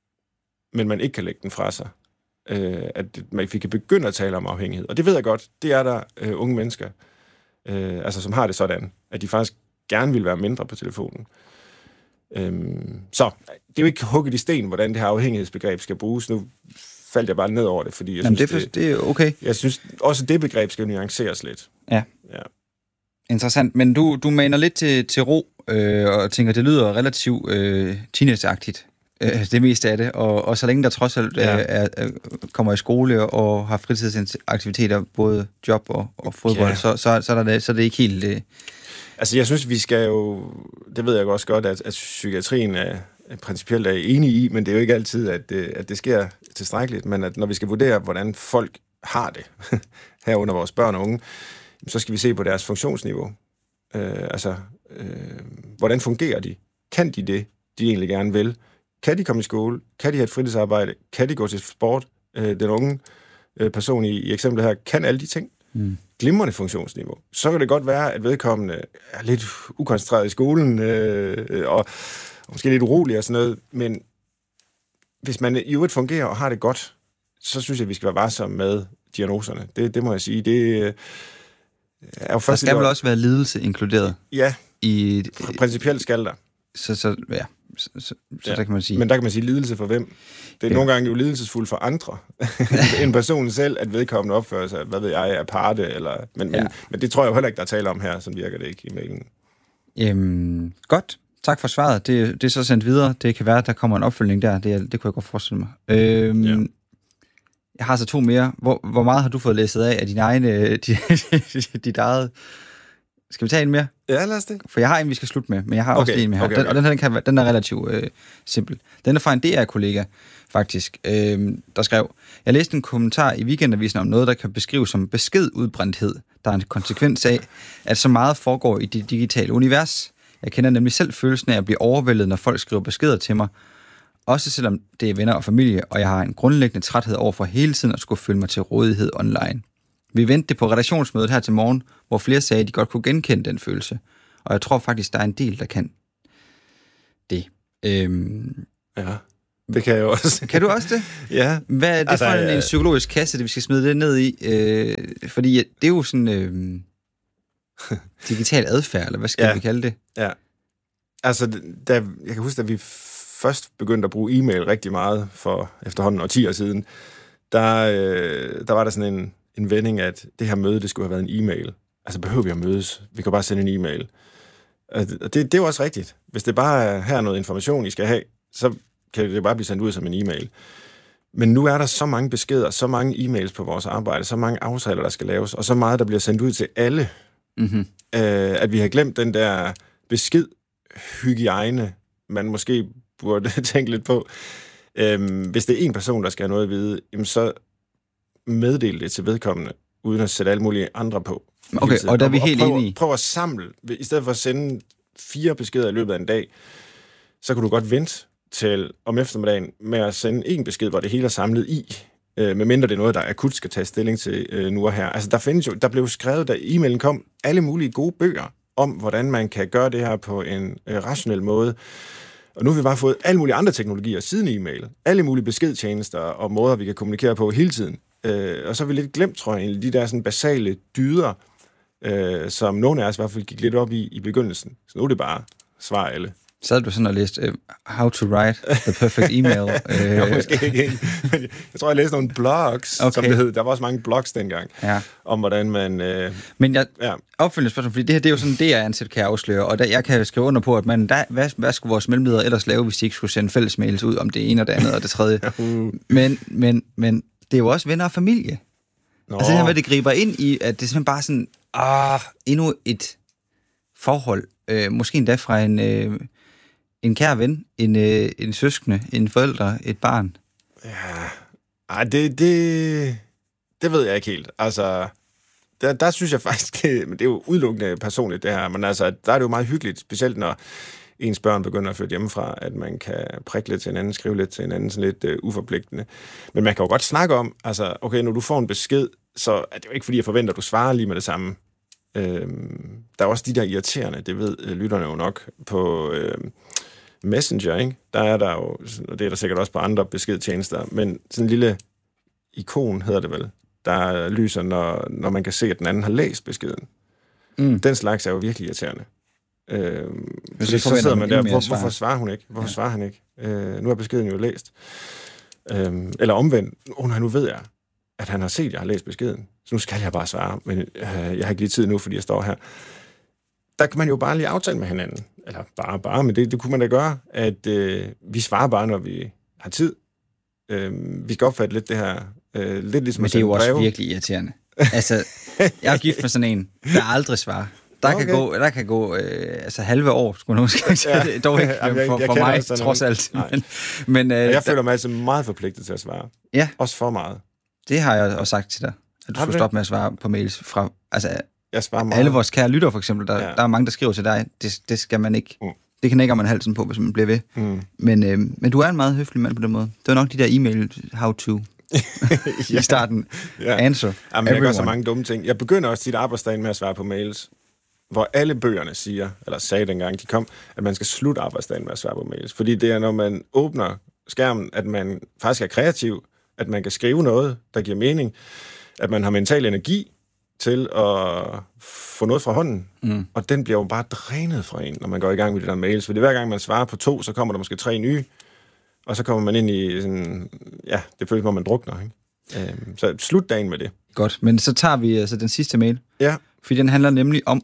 C: men man ikke kan lægge den fra sig. Øh, at man kan begynde at tale om afhængighed. Og det ved jeg godt, det er der øh, unge mennesker, øh, altså som har det sådan, at de faktisk gerne vil være mindre på telefonen. Øh, så det er jo ikke hugget i sten, hvordan det her afhængighedsbegreb skal bruges. Nu faldt jeg bare ned over det, fordi jeg
D: Jamen,
C: synes,
D: det, det er okay.
C: Jeg synes også, det begreb skal nuanceres lidt.
D: Ja.
C: Ja.
D: Interessant, men du, du maner lidt til, til ro, øh, og tænker, det lyder relativt øh, teenageagtigt. Det meste af det, og, og så længe der trods alt ja. er, er, kommer i skole og har fritidsaktiviteter, både job og, og fodbold, ja. så, så, så, er det, så er det ikke helt... Øh...
C: Altså, jeg synes, vi skal jo... Det ved jeg også godt, at, at psykiatrien er, er principielt er enig i, men det er jo ikke altid, at det, at det sker tilstrækkeligt, men at når vi skal vurdere, hvordan folk har det, herunder vores børn og unge, så skal vi se på deres funktionsniveau. Øh, altså, øh, hvordan fungerer de? Kan de det, de egentlig gerne vil? Kan de komme i skole? Kan de have et fritidsarbejde? Kan de gå til sport? Øh, den unge øh, person i, i eksemplet her kan alle de ting. Mm. Glimrende funktionsniveau. Så kan det godt være, at vedkommende er lidt ukoncentreret i skolen, øh, og, og måske lidt urolig og sådan noget, men hvis man i øvrigt fungerer og har det godt, så synes jeg, at vi skal være varsomme med diagnoserne. Det, det må jeg sige. Det er jo først
D: der skal vel også være lidelse inkluderet?
C: Ja,
D: i,
C: principielt skal der.
D: Så, så ja, så, så, så
C: ja.
D: der kan man sige.
C: Men der kan man sige lidelse for hvem? Det er ja. nogle gange jo lidelsesfuldt for andre. En person selv, at vedkommende opfører sig, hvad ved jeg, er parte, eller... Men, ja. men, men det tror jeg jo heller ikke, der er tale om her, sådan virker det ikke i mailen.
D: Jamen, godt. Tak for svaret. Det, det er så sendt videre. Det kan være, at der kommer en opfølgning der. Det, det kunne jeg godt forestille mig. Øhm, ja. Jeg har så to mere. Hvor, hvor meget har du fået læst af af din egen, dit eget... Skal vi tage en mere?
C: Ja, lad os det.
D: For jeg har en, vi skal slutte med, men jeg har okay, også en med her. Okay, okay. Den, og den, her, den, kan, den er relativt øh, simpel. Den er fra en D R-kollega, faktisk, øh, der skrev, jeg læste en kommentar i Weekendavisen om noget, der kan beskrives som beskedudbrændthed. Der er en konsekvens af, at så meget foregår i det digitale univers. Jeg kender nemlig selv følelsen af at blive overvældet, når folk skriver beskeder til mig, Også selvom det er venner og familie, og jeg har en grundlæggende træthed over for hele tiden at skulle føle mig til rådighed online. Vi vendte det på redaktionsmødet her til morgen, hvor flere sagde, at de godt kunne genkende den følelse. Og jeg tror faktisk, der er en del, der kan det. Øhm,
C: ja, det kan jeg også.
D: Kan du også det?
C: Ja.
D: Hvad er det altså, for en, en psykologisk kasse, det vi skal smide det ned i? Øh, fordi det er jo sådan øh, digital adfærd, eller hvad skal ja. vi kalde det?
C: Ja. Altså, da, jeg kan huske, at vi først begyndte at bruge e-mail rigtig meget for efterhånden årtier siden, der, øh, der var der sådan en, en vending, at det her møde, det skulle have været en e-mail. Altså, behøver vi at mødes? Vi kan bare sende en e-mail. Og det, det er jo også rigtigt. Hvis det bare er her noget information, I skal have, så kan det bare blive sendt ud som en e-mail. Men nu er der så mange beskeder, så mange e-mails på vores arbejde, så mange aftaler, der skal laves, og så meget, der bliver sendt ud til alle, mm-hmm. øh, at vi har glemt den der besked-hygiejne, man måske burde tænke lidt på. Øhm, hvis det er en person, der skal have noget at vide, jamen så meddel det til vedkommende, uden at sætte alle mulige andre på.
D: Okay, og der er vi helt
C: prøv,
D: enige.
C: Prøv at samle. I stedet for at sende fire beskeder i løbet af en dag, så kan du godt vente til om eftermiddagen med at sende en besked, hvor det hele er samlet i, øh, medmindre det er noget, der akut skal tage stilling til øh, nu og her. Altså, der findes jo, der blev skrevet, da e-mailen kom, alle mulige gode bøger om, hvordan man kan gøre det her på en øh, rationel måde. Og nu har vi bare fået alle mulige andre teknologier siden e-mail. Alle mulige beskedtjenester og måder, vi kan kommunikere på hele tiden. Øh, og så har vi lidt glemt, tror jeg, egentlig, de der sådan basale dyder, øh, som nogen af os i hvert fald gik lidt op i i begyndelsen. Så nu er det bare svar alle.
D: Så havde du sådan og læst uh, How to Write the Perfect Email. uh,
C: jeg, måske ikke, men jeg tror, jeg læste nogle blogs, okay. som det hed. Der var også mange blogs dengang, ja. om hvordan man... Uh,
D: men jeg
C: ja.
D: opfølgende spørgsmål, fordi det her det er jo sådan, det jeg ansat kan afsløre, og der, jeg kan skrive under på, at man, der, hvad, hvad skulle vores mellemledere ellers lave, hvis de ikke skulle sende fælles mails ud om det ene og det andet og det tredje. men, men, men det er jo også venner og familie. Nå. Altså det her med, det griber ind i, at det er simpelthen bare sådan, ah, endnu et forhold, øh, måske endda fra en... Øh, en kær ven, en, øh, en søskende, en forældre, et barn.
C: Ja, ej, det, det, det ved jeg ikke helt. Altså, der, der synes jeg faktisk, det, men det er jo udelukkende personligt det her, men altså, der er det jo meget hyggeligt, specielt når ens børn begynder at flytte hjemmefra, at man kan prikke lidt til hinanden, skrive lidt til hinanden, sådan lidt uh, uforpligtende. Men man kan jo godt snakke om, altså, okay, når du får en besked, så er det jo ikke, fordi jeg forventer, at du svarer lige med det samme. Øhm, der er også de der irriterende, det ved øh, lytterne jo nok, på øh, Messenger, ikke? Der er der jo, og det er der sikkert også på andre beskedtjenester, men sådan en lille ikon, hedder det vel, der lyser, når, når man kan se, at den anden har læst beskeden. Mm. Den slags er jo virkelig irriterende. Øhm, så, så sidder man der, hvor, hvorfor svarer hun ikke? Hvorfor ja. svarer han ikke? Øh, nu er beskeden jo læst. Øhm, eller omvendt, oh, nej, nu ved jeg, at han har set, at jeg har læst beskeden. Så nu skal jeg bare svare, men øh, jeg har ikke lige tid nu, fordi jeg står her. Der kan man jo bare lige aftale med hinanden. Eller bare, bare, men det, det kunne man da gøre, at øh, vi svarer bare, når vi har tid. Øh, vi skal opfatte lidt det her, øh, lidt ligesom
D: men det er jo også virkelig irriterende. Altså, jeg er gift med sådan en, der aldrig svarer. Der okay. kan gå, der kan gå øh, altså halve år, skulle nogen skal sige. Ja. Dog ikke for, jeg, jeg for mig, trods alt. Men, men, øh,
C: jeg
D: der,
C: føler mig altså meget forpligtet til at svare.
D: Ja.
C: Også for meget.
D: Det har jeg også sagt til dig, at du skulle stoppe med at svare på mails fra... Altså,
C: jeg svarer meget.
D: Alle vores kære lytter, for eksempel, der, ja. der er mange, der skriver til dig, det, det skal man ikke... Mm. Det kan ikke man halsen på, hvis man bliver ved. Mm. Men, øh, men du er en meget høflig mand på den måde. Det var nok de der e-mail, how to... ja. I starten. Ja. Answer.
C: Jamen, jeg gør så mange dumme ting. Jeg begynder også tit arbejdsdagen med at svare på mails, hvor alle bøgerne siger, eller sagde dengang de kom, at man skal slutte arbejdsdagen med at svare på mails. Fordi det er, når man åbner skærmen, at man faktisk er kreativ, at man kan skrive noget, der giver mening, at man har mental energi til at få noget fra hånden. Mm. Og den bliver jo bare drænet fra en, når man går i gang med de der mails. Fordi hver gang man svarer på to, så kommer der måske tre nye, og så kommer man ind i sådan, ja, det føles, hvor man drukner, ikke? Øhm, så slut dagen med det.
D: Godt, men så tager vi altså den sidste mail.
C: Ja.
D: Fordi den handler nemlig om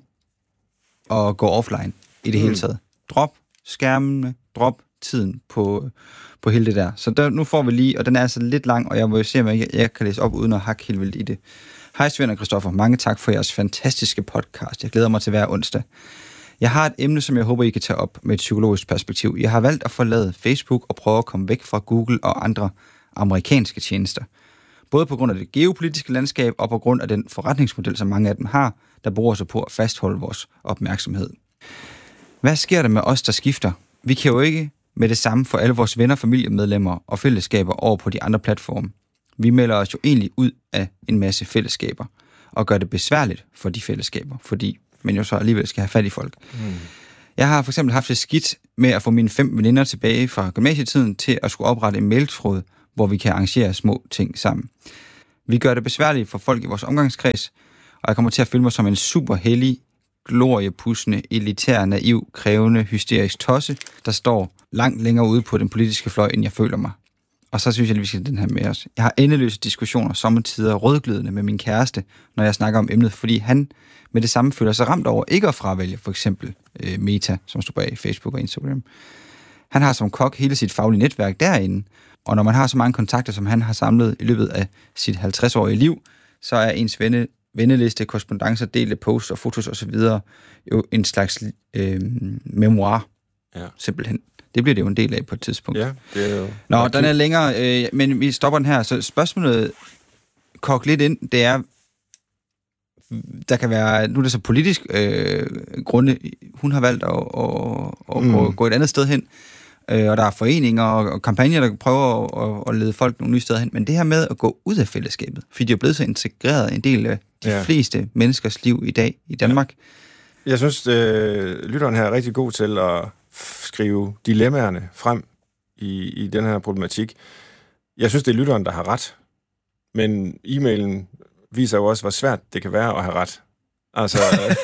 D: at gå offline i det mm. hele taget. Drop skærmene, drop tiden på, på hele det der. Så der, nu får vi lige, og den er altså lidt lang, og jeg må jo se, om jeg, jeg kan læse op uden at hakke helt vildt i det. Hej Svend og Christoffer, mange tak for jeres fantastiske podcast. Jeg glæder mig til hver onsdag. Jeg har et emne, som jeg håber, I kan tage op med et psykologisk perspektiv. Jeg har valgt at forlade Facebook og prøve at komme væk fra Google og andre amerikanske tjenester. Både på grund af det geopolitiske landskab og på grund af den forretningsmodel, som mange af dem har, der bruger sig på at fastholde vores opmærksomhed. Hvad sker der med os, der skifter? Vi kan jo ikke med det samme for alle vores venner, familiemedlemmer og fællesskaber over på de andre platforme. Vi melder os jo egentlig ud af en masse fællesskaber, og gør det besværligt for de fællesskaber, fordi man jo så alligevel skal have fat i folk. Mm. Jeg har for eksempel haft det skidt med at få mine fem veninder tilbage fra gymnasietiden til at skulle oprette en mailtråd, hvor vi kan arrangere små ting sammen. Vi gør det besværligt for folk i vores omgangskreds, og jeg kommer til at føle mig som en super hellig, gloriepudsende, elitær, naiv, krævende, hysterisk tosse, der står langt længere ude på den politiske fløj, end jeg føler mig. Og så synes jeg, at vi skal have den her med os. Jeg har endeløse diskussioner, sommetider rødglødende med min kæreste, når jeg snakker om emnet, fordi han med det samme føler sig ramt over ikke at fravælge for eksempel øh, Meta, som står bag Facebook og Instagram. Han har som kok hele sit faglige netværk derinde, og når man har så mange kontakter, som han har samlet i løbet af sit halvtreds-årige liv, så er ens venne, venneliste, korrespondancer, delte posts og fotos osv. jo en slags øh, memoir, ja. Simpelthen. Det bliver det jo en del af på et tidspunkt.
C: Ja, det er jo...
D: Nå, den er længere, øh, men vi stopper den her. Så spørgsmålet, kog lidt ind, det er, der kan være, nu er det så politisk øh, grunde, hun har valgt at, at, at, mm. at gå et andet sted hen, øh, og der er foreninger og, og kampagner, der prøver at, at lede folk nogle nye steder hen, men det her med at gå ud af fællesskabet, fordi det er blevet så integreret en del af de ja. fleste menneskers liv i dag i Danmark.
C: Jeg synes, øh, lytteren her er rigtig god til at skrive dilemmaerne frem i, i den her problematik. Jeg synes, det er lytteren, der har ret. Men e-mailen viser jo også, hvor svært det kan være at have ret. Altså,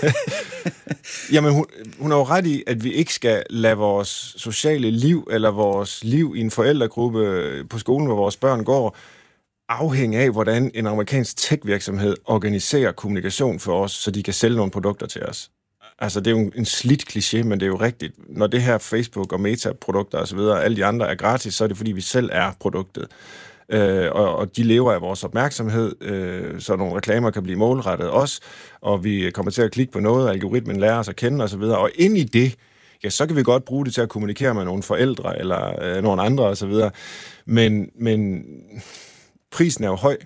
C: jamen, hun, hun har jo ret i, at vi ikke skal lade vores sociale liv, eller vores liv i en forældregruppe på skolen, hvor vores børn går, afhænge af, hvordan en amerikansk tech-virksomhed organiserer kommunikation for os, så de kan sælge nogle produkter til os. Altså, det er jo en slidt kliché, men det er jo rigtigt. Når det her Facebook og Meta-produkter og så videre, alle de andre er gratis, så er det, fordi vi selv er produktet. Øh, og, og de lever af vores opmærksomhed, øh, så nogle reklamer kan blive målrettet os, og vi kommer til at klikke på noget, algoritmen lærer os at kende og så videre. Og ind i det, ja, så kan vi godt bruge det til at kommunikere med nogle forældre eller øh, nogle andre og så videre. Men, men prisen er jo høj.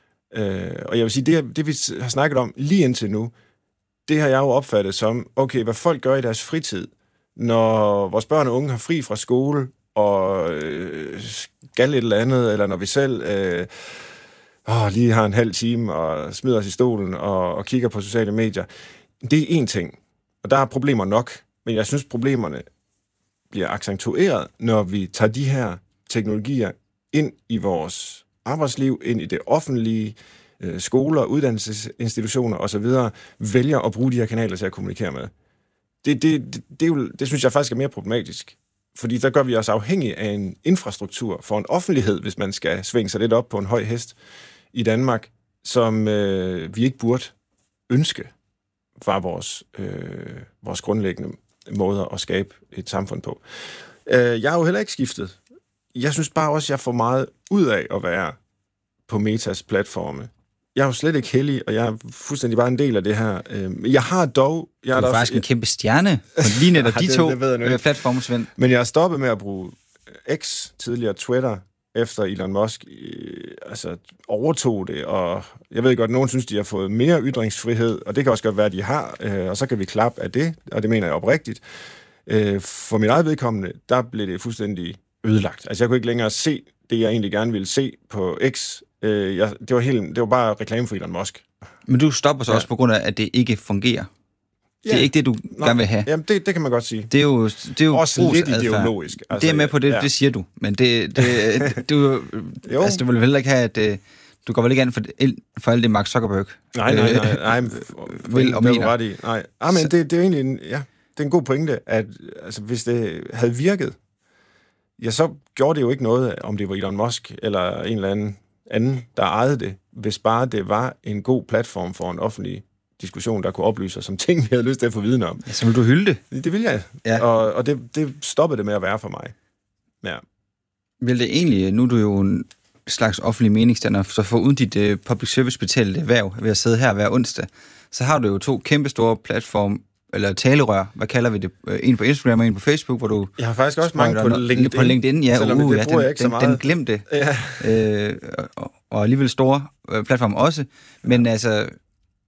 C: Øh, og jeg vil sige, det, det vi har snakket om lige indtil nu, det har jeg jo opfattet som, okay, hvad folk gør i deres fritid, når vores børn og unge har fri fra skole, og øh, skal et eller andet, eller når vi selv øh, åh, lige har en halv time, og smider os i stolen, og, og kigger på sociale medier. Det er én ting, og der er problemer nok, men jeg synes, problemerne bliver accentueret, når vi tager de her teknologier ind i vores arbejdsliv, ind i det offentlige, skoler, uddannelsesinstitutioner osv., vælger at bruge de her kanaler til at kommunikere med. Det, det, det, det, er jo, det synes jeg faktisk er mere problematisk. Fordi der gør vi os afhængige af en infrastruktur for en offentlighed, hvis man skal svinge sig lidt op på en høj hest i Danmark, som øh, vi ikke burde ønske var vores, øh, vores grundlæggende måder at skabe et samfund på. Øh, jeg har jo heller ikke skiftet. Jeg synes bare også, at jeg får meget ud af at være på Metas platforme. Jeg er jo slet ikke heldig, og jeg er fuldstændig bare en del af det her. Jeg har dog... Jeg
D: du er, er faktisk også, en kæmpe stjerne, lige netop de to platforme, Svend.
C: Men jeg har stoppet med at bruge X, tidligere Twitter, efter Elon Musk altså, overtog det, og jeg ved godt, at nogen synes, de har fået mere ytringsfrihed, og det kan også godt være, at de har, og så kan vi klappe af det, og det mener jeg oprigtigt. For mit eget vedkommende, der blev det fuldstændig ødelagt. Altså, jeg kunne ikke længere se det, jeg egentlig gerne ville se på X. Jeg, det, var helt, det var bare reklame for Elon Musk.
D: Men du stopper så ja. også på grund af, at det ikke fungerer. Det er ja. ikke det, du Nå, gerne vil have.
C: Jamen, det, det kan man godt sige.
D: Det er jo, det er jo
C: også lidt ideologisk.
D: Altså, det er med på det, ja. det siger du. Men det, det, du, altså, du vil heller ikke have, at du går vel ikke an for, for alt det, Mark Zuckerberg
C: nej, nej, nej, nej, nej
D: vil og mener.
C: Ret i. Nej, ah, men det, det er egentlig en, ja, det er en god pointe, at altså, hvis det havde virket, ja, så gjorde det jo ikke noget, om det var Elon Musk eller en eller anden anden, der ejede det, hvis bare det var en god platform for en offentlig diskussion, der kunne oplyse os om ting, vi havde lyst til at få viden om.
D: Ja, så vil du hylde det?
C: Det vil jeg. Ja. Og, og det, det stoppede det med at være for mig. Ja.
D: Vil det egentlig, nu er du jo en slags offentlig meningsstander, så for uden dit uh, public service betalte erhverv ved at sidde her hver onsdag, så har du jo to kæmpe store platform, eller talerør, hvad kalder vi det? En på Instagram og en på Facebook, hvor du...
C: Jeg har faktisk også mange på LinkedIn.
D: På LinkedIn, ja.
C: Selvom
D: uh,
C: det bruger
D: ja, den,
C: jeg ikke så meget.
D: Den, den glemte. Ja. Øh, og, og alligevel store øh, platformer også. Men altså,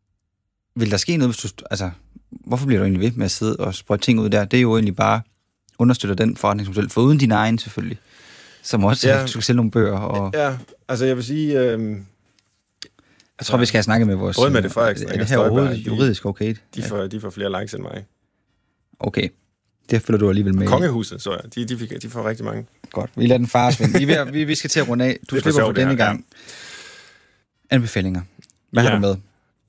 D: vil der ske noget, hvis du... Altså, hvorfor bliver du egentlig ved med at sidde og sprøjte ting ud der? Det er jo egentlig bare understøtter den forretningsmodel, for uden din egen selvfølgelig, som også ja. skal sælge nogle bøger. Og...
C: Ja, altså jeg vil sige... Øh...
D: Jeg tror, vi skal have snakket med vores...
C: Både Mette Frederiksen
D: er det her overhovedet juridisk okay?
C: De får, de får flere likes end mig.
D: Okay. Det følger du alligevel med.
C: Kongehuset, så jeg. De, de, fik, de får rigtig mange.
D: Godt. Vi lader den fare, Svend. Vi, vi, vi skal til at runde af. Du slipper for denne gang. Anbefalinger. Hvad ja. har du med?